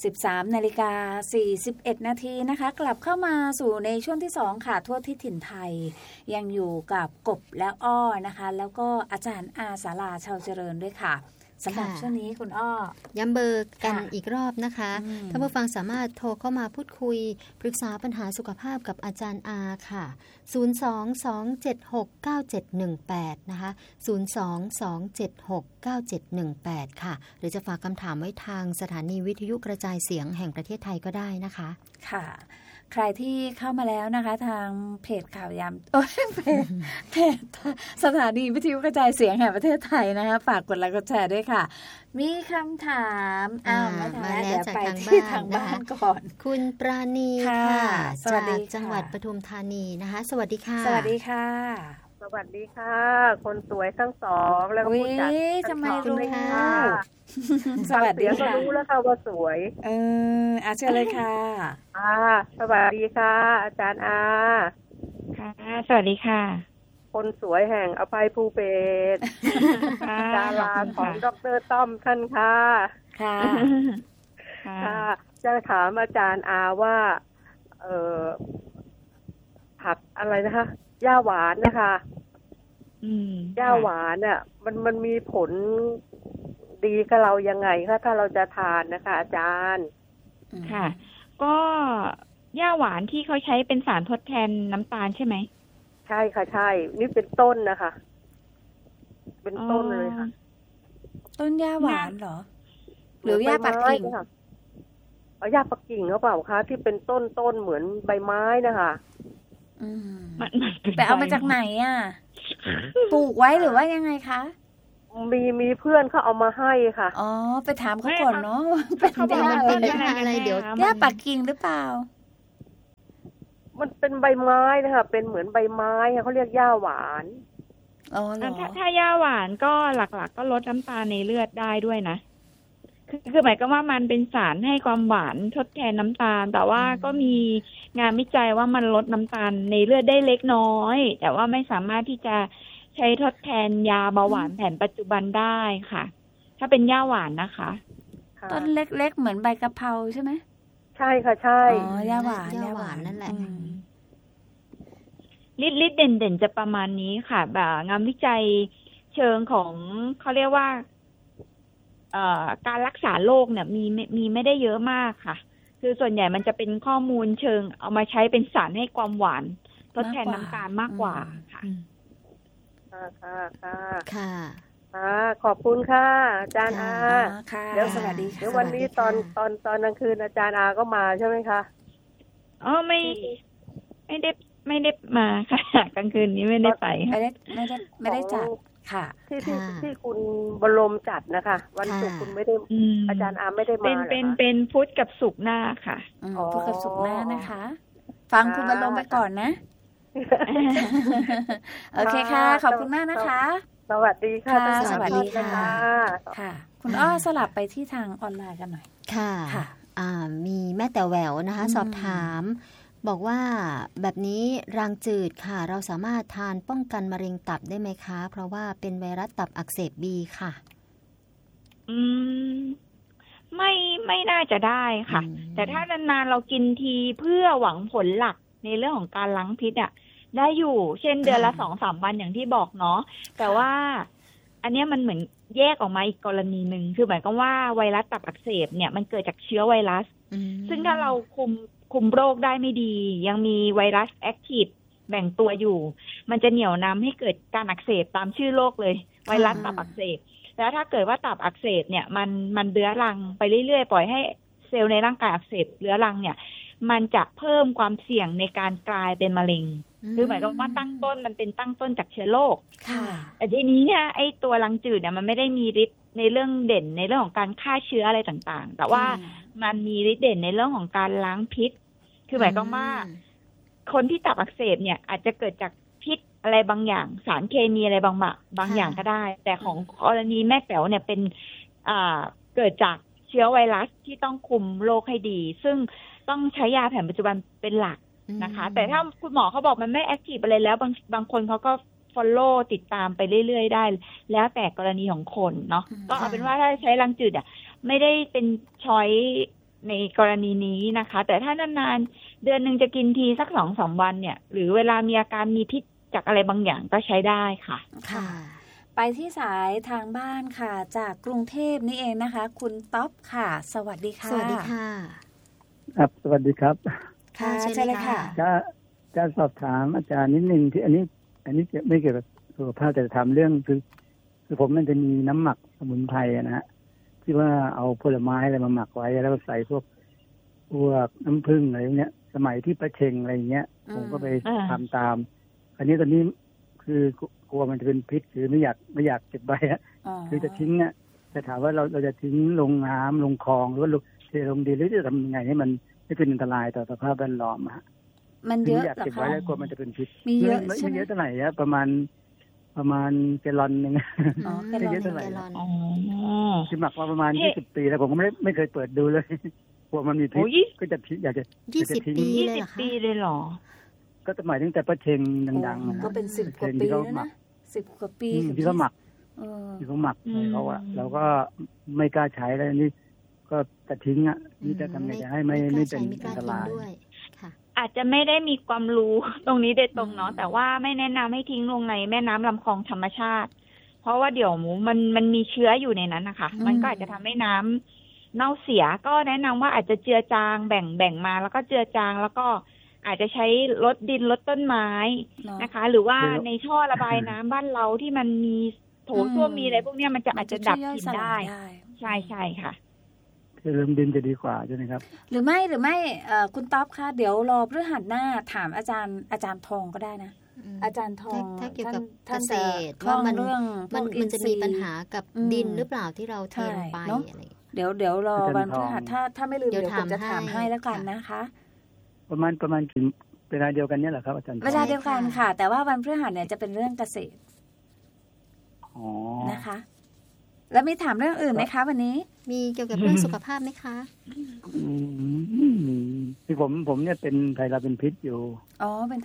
สิบสามนาฬิกาสี่สิบเอ็ดนาทีนะคะกลับเข้ามาสู่ในช่วงที่สองค่ะทั่วทิศถิ่นไทยยังอยู่กับกบและอ้อนะคะแล้วก็อาจารย์อาสาราชาวเจริญด้วยค่ะสำหรับช่วงนี้คุณอ้อย้ำเบอร์กันอีกรอบนะคะท่านผู้ฟังสามารถโทรเข้ามาพูดคุยปรึกษาปัญหาสุขภาพกับอาจารย์อาค่ะศูนย์ สอง สอง เจ็ด หก เก้า เจ็ด หนึ่ง แปดนะคะศูนย์ สอง สอง เจ็ด หก เก้า เจ็ด หนึ่ง แปดค่ะหรือจะฝากคำถามไว้ทางสถานีวิทยุกระจายเสียงแห่งประเทศไทยก็ได้นะคะค่ะใครที่เข้ามาแล้วนะคะทางเพจข่าวยามโอ้ยเพจเพจสถานีวิทยุกระจายเสียงแห่งประเทศไทยนะคะฝากกดไลค์กดแชร์ด้วยค่ะมีคำถามอ้าวมาแล้วจากทางบ้านทางบ้านก่อนคุณปราณีค่ะจากจังหวัดปทุมธานีนะคะสวัสดีค่ะสวัสดีค่ะสวัสดีค่ะคนสวยทั้งสองแล้วก็ผู้จัดทำไมรู้ค่ะสวัสดีค่ะรู้แล้วค่ะว่าสวยเอออาเชิญเลยค่ะอ่าสวัสดีค่ะอาจารย์อาค่ะสวัสดีค่ะคนสวยแห่งอภัยภูเบศรดาราของดร.ต้อมท่านค่ะค่ะค่ะจะถามอาจารย์อาว่าเอ่อผักอะไรนะคะหญ้าหวานนะคะหญ้าหวานเนี่ยมันมันมีผลดีกับเรายังไงคะถ้าเราจะทานนะคะอาจารย์ค่ะก็หญ้าหวานที่เขาใช้เป็นสารทดแทนน้ำตาลใช่ไหมใช่ค่ะใช่นี่เป็นต้นนะคะเป็นต้นเลยค่ะต้นหญ้าหวานเหรอหรือหญ้าปักกิ่งเอาหญ้าปักกิ่งหรือเปล่าคะที่เป็นต้นต้นเหมือนใบไม้นะคะไปเอามาจากไหนอ่ะปลูกไว้หรือว่ายังไงคะมีมีเพื่อนเขาเอามาให้ค่ะอ๋อไปถามเขาก่อนเนาะเป็นหญ้าอะไรเดี๋ยวหญ้าปักกิ่งหรือเปล่ามันเป็นใบไม้นะคะเป็นเหมือนใบไม้เขาเรียกหญ้าหวานอ๋อถ้าถ้าหญ้าหวานก็หลักๆก็ลดน้ำตาลในเลือดได้ด้วยนะคือคือหมายก็ว่ามันเป็นสารให้ความหวานทดแทนน้ำตาลแต่ว่าก็มีงานวิจัยว่ามันลดน้ำตาลในเลือดได้เล็กน้อยแต่ว่าไม่สามารถที่จะใช้ทดแทนยาเบาหวานแผนปัจจุบันได้ค่ะถ้าเป็นหญ้าหวานนะคะต้นเล็กๆเหมือนใบกะเพราใช่ไหมใช่ค่ะใช่อ๋อหญ้าหวานหญ้าหวานนั่นแหละฤทธิ์ฤทธิ์เด่นๆจะประมาณนี้ค่ะแบบงานวิจัยเชิงของเขาเรียกว่าการรักษาโรคเนี่ยมีมีไม่ได้เยอะมากค่ะคือส่วนใหญ่มันจะเป็นข้อมูลเชิงเอามาใช้เป็นสารให้ความหวานทดแทนน้ำตาลมากกว่าค่ะค่ะค่ะค่ะค่ะค่ะขอบคุณค่ะอาจารย์อาเดี๋ยวสวัสดีค่ะเดี๋ยววันนี้ตอนตอนตอนกลางคืนอาจารย์อาก็มาใช่ไหมคะอ๋อไม่ไม่ได้ไม่ได้มาค่ะกลางคืนนี้ไม่ได้ไปไม่ได้ไม่ได้ไม่ได้จัดค่ะที่ที่ที่คุณบรมจัดนะคะวันศุกร์คุณไม่ได้อาจารย์อาไม่ได้มาเป็นเป็นเป็นพุธกับศุกร์หน้าค่ะพุธกับศุกร์หน้านะคะฟังคุณบรมไปก่อนนะโอเคค่ะขอบคุณมากนะคะสวัสดีค่ะสวัสดีค่ะค่ะคุณอ้อสลับไปที่ทางออนไลน์กันหน่อยค่ะมีแม่แต่แหววนะคะสอบถามบอกว่าแบบนี้รางจืดค่ะเราสามารถทานป้องกันมะเร็งตับได้ไหมคะเพราะว่าเป็นไวรัสตับอักเสบบีค่ะอืมไม่ไม่น่าจะได้ค่ะแต่ถ้านานๆเรากินทีเพื่อหวังผลหลักในเรื่องของการล้างพิษอ่ะได้อยู่เช่นเดือนละสองสามวันอย่างที่บอกเนาะแต่ว่าอันนี้มันเหมือนแยกออกมาอีกกรณีหนึ่งคือหมายความว่าไวรัสตับอักเสบเนี่ยมันเกิดจากเชื้อไวรัสซึ่งถ้าเราคุมคุมโรคได้ไม่ดียังมีไวรัสแอคทีฟแบ่งตัวอยู่มันจะเหนี่ยวนำให้เกิดการอักเสบตามชื่อโรคเลยไวรัสตับอักเสบแล้วถ้าเกิดว่าตับอักเสบเนี่ยมันมันเรื้อรังไปเรื่อยๆปล่อยให้เซลล์ในร่างกายอักเสบเรื้อรังเนี่ยมันจะเพิ่มความเสี่ยงในการกลายเป็นมะเร็งคือหมายความว่าตั้งต้นมันเป็นตั้งต้นจากเชื้อโรคแต่ทีนี้เนี่ยไอ้ตัวรังจืดเนี่ยมันไม่ได้มีฤทธิ์ในเรื่องเด่นในเรื่องของการฆ่าเชื้ออะไรต่างๆแต่ว่ามันมีฤทธิ์เด่นในเรื่องของการล้างพิษคือหมายความว่าคนที่ตับอักเสบเนี่ยอาจจะเกิดจากพิษอะไรบางอย่างสารเคมีอะไรบางบางอย่างก็ได้แต่ของกรณีแม่แป๋วเนี่ยเป็นอ่าเกิดจากเชื้อไวรัสที่ต้องคุมโรคให้ดีซึ่งต้องใช้ยาแผนปัจจุบันเป็นหลักนะคะแต่ถ้าคุณหมอเขาบอกมันไม่แอคทีฟอะไรแล้วบางบางคนเขาก็ follow ติดตามไปเรื่อยๆได้แล้วแต่กรณีของคนเนาะก็เอาเป็นว่าถ้าใช้รังจืดอ่ะไม่ได้เป็นช้อยในกรณีนี้นะคะ แต่ถ้านานๆเดือนหนึ่งจะกินทีสักสองสามวันเนี่ยหรือเวลามีอาการมีพิษจากอะไรบางอย่างก็ใช้ได้ค่ะค่ะไปที่สายทางบ้านค่ะจากกรุงเทพนี่เองนะคะคุณต๊อบค่ะสวัสดีค่ะสวัสดีค่ะครับสวัสดีครับค่ะใช่เลยค่ะจะจะสอบถามอาจารย์นิดนึงที่อันนี้อันนี้ไม่เกี่ยวกับสุขภาพแต่ทำเรื่องคือคือผมมันจะมีน้ำหมักสมุนไพรนะฮะที่ว่าเอาผลไม้อะไรมาหมักไว้แล้วก็ใส่พวกพวกน้ำผึ้งอะไรเงี้ยสมัยที่ประเชงอะไรเงี้ยผมก็ไปทำตามอันนี้ตอนนี้คือกลัวมันจะเป็นพิษคือไม่อยากไม่อยากเก็บไว้ฮะคือจะทิ้งอ่ะจะถามว่าเราเราจะทิ้งลงน้ำลงคลองหรือว่าเทลงดินหรือจะทำยังไงให้มันไม่เป็นอันตรายต่อสภาพแวดล้อมฮะมันเยอะอยากเก็บไว้แล้วกลัวมันจะเป็นพิษมีเยอะไม่เยอะเท่าไหร่ฮะประมาณประมาณแกลลอนนึงอ๋อแกลลอนนึงแกลลอนอ๋อที่หมักมาประมาณยี่สิบปีแล้วผมก็ไม่ไม่เคยเปิดดูเลยกลัวมันมีพิษก็จะอยากจะยี่สิบปียี่สิบปีเลยเหรอก็สมัยตั้งแต่ประเชงดังๆนะก็เป็นสิบกว่าปีแล้วนะสิบกว่าปีที่เขาหมักที่เขาหมักเขาอะเราก็ไม่กล้าใช้แล้วนี่ก็จะทิ้งอ่ะนี่จะทำไงจะให้ไม่ไม่เป็นอันตรายอาจจะไม่ได้มีความรู้ตรงนี้โดยตรงเนาะแต่ว่าไม่แนะนำให้ทิ้งลงในแม่น้ำลำคลองธรรมชาติเพราะว่าเดี๋ยวมันมันมีเชื้ออยู่ในนั้นนะคะมันก็อาจจะทำให้น้ำเน่าเสียก็แนะนำว่าอาจจะเจือจางแบ่งแบ่งมาแล้วก็เจือจางแล้วก็อาจจะใช้ลดดินลดต้นไม้นะคะหรือว่าในท่อระบายน้ำบ้านเราที่มันมีโถส้วมมีอะไรพวกนี้มันจะอาจจะดับกลิ่นได้ใช่ใช่ค่ะคือลงดินจะดีกว่าใช่ไหมครับหรือไม่หรือไม่คุณต๊อบคะเดี๋ยวรอพฤหัสหน้าถามอาจารย์อาจารย์ทองก็ได้นะอาจารย์ทองถ้าเกี่ยวกับเกษตรว่ามันมันมันจะมีปัญหากับดินหรือเปล่าที่เราเทลงไปอะไรเดี๋ยวเดี๋ยวรอวันพฤหัสถ้าถ้าไม่ลืมเดี๋ยวผมจะถามให้แล้วกันนะคะประมาณประมาณกี่เวลาเดียวกันเนี่ยเหรอครับอาจารย์เวลาเดียวกันค่ะแต่ว่าวันพฤหัสเนี่ยจะเป็นเรื่องเกษตรนะคะแล้วมีถามเรื่องอื่นไหมคะวันนี้มีเกี่ยวกับเรื่องสุขภาพไหมคะที่ผมผมเนี่ยเป็นไทรอยด์เป็นพิษอยู่อ๋อเป็นไท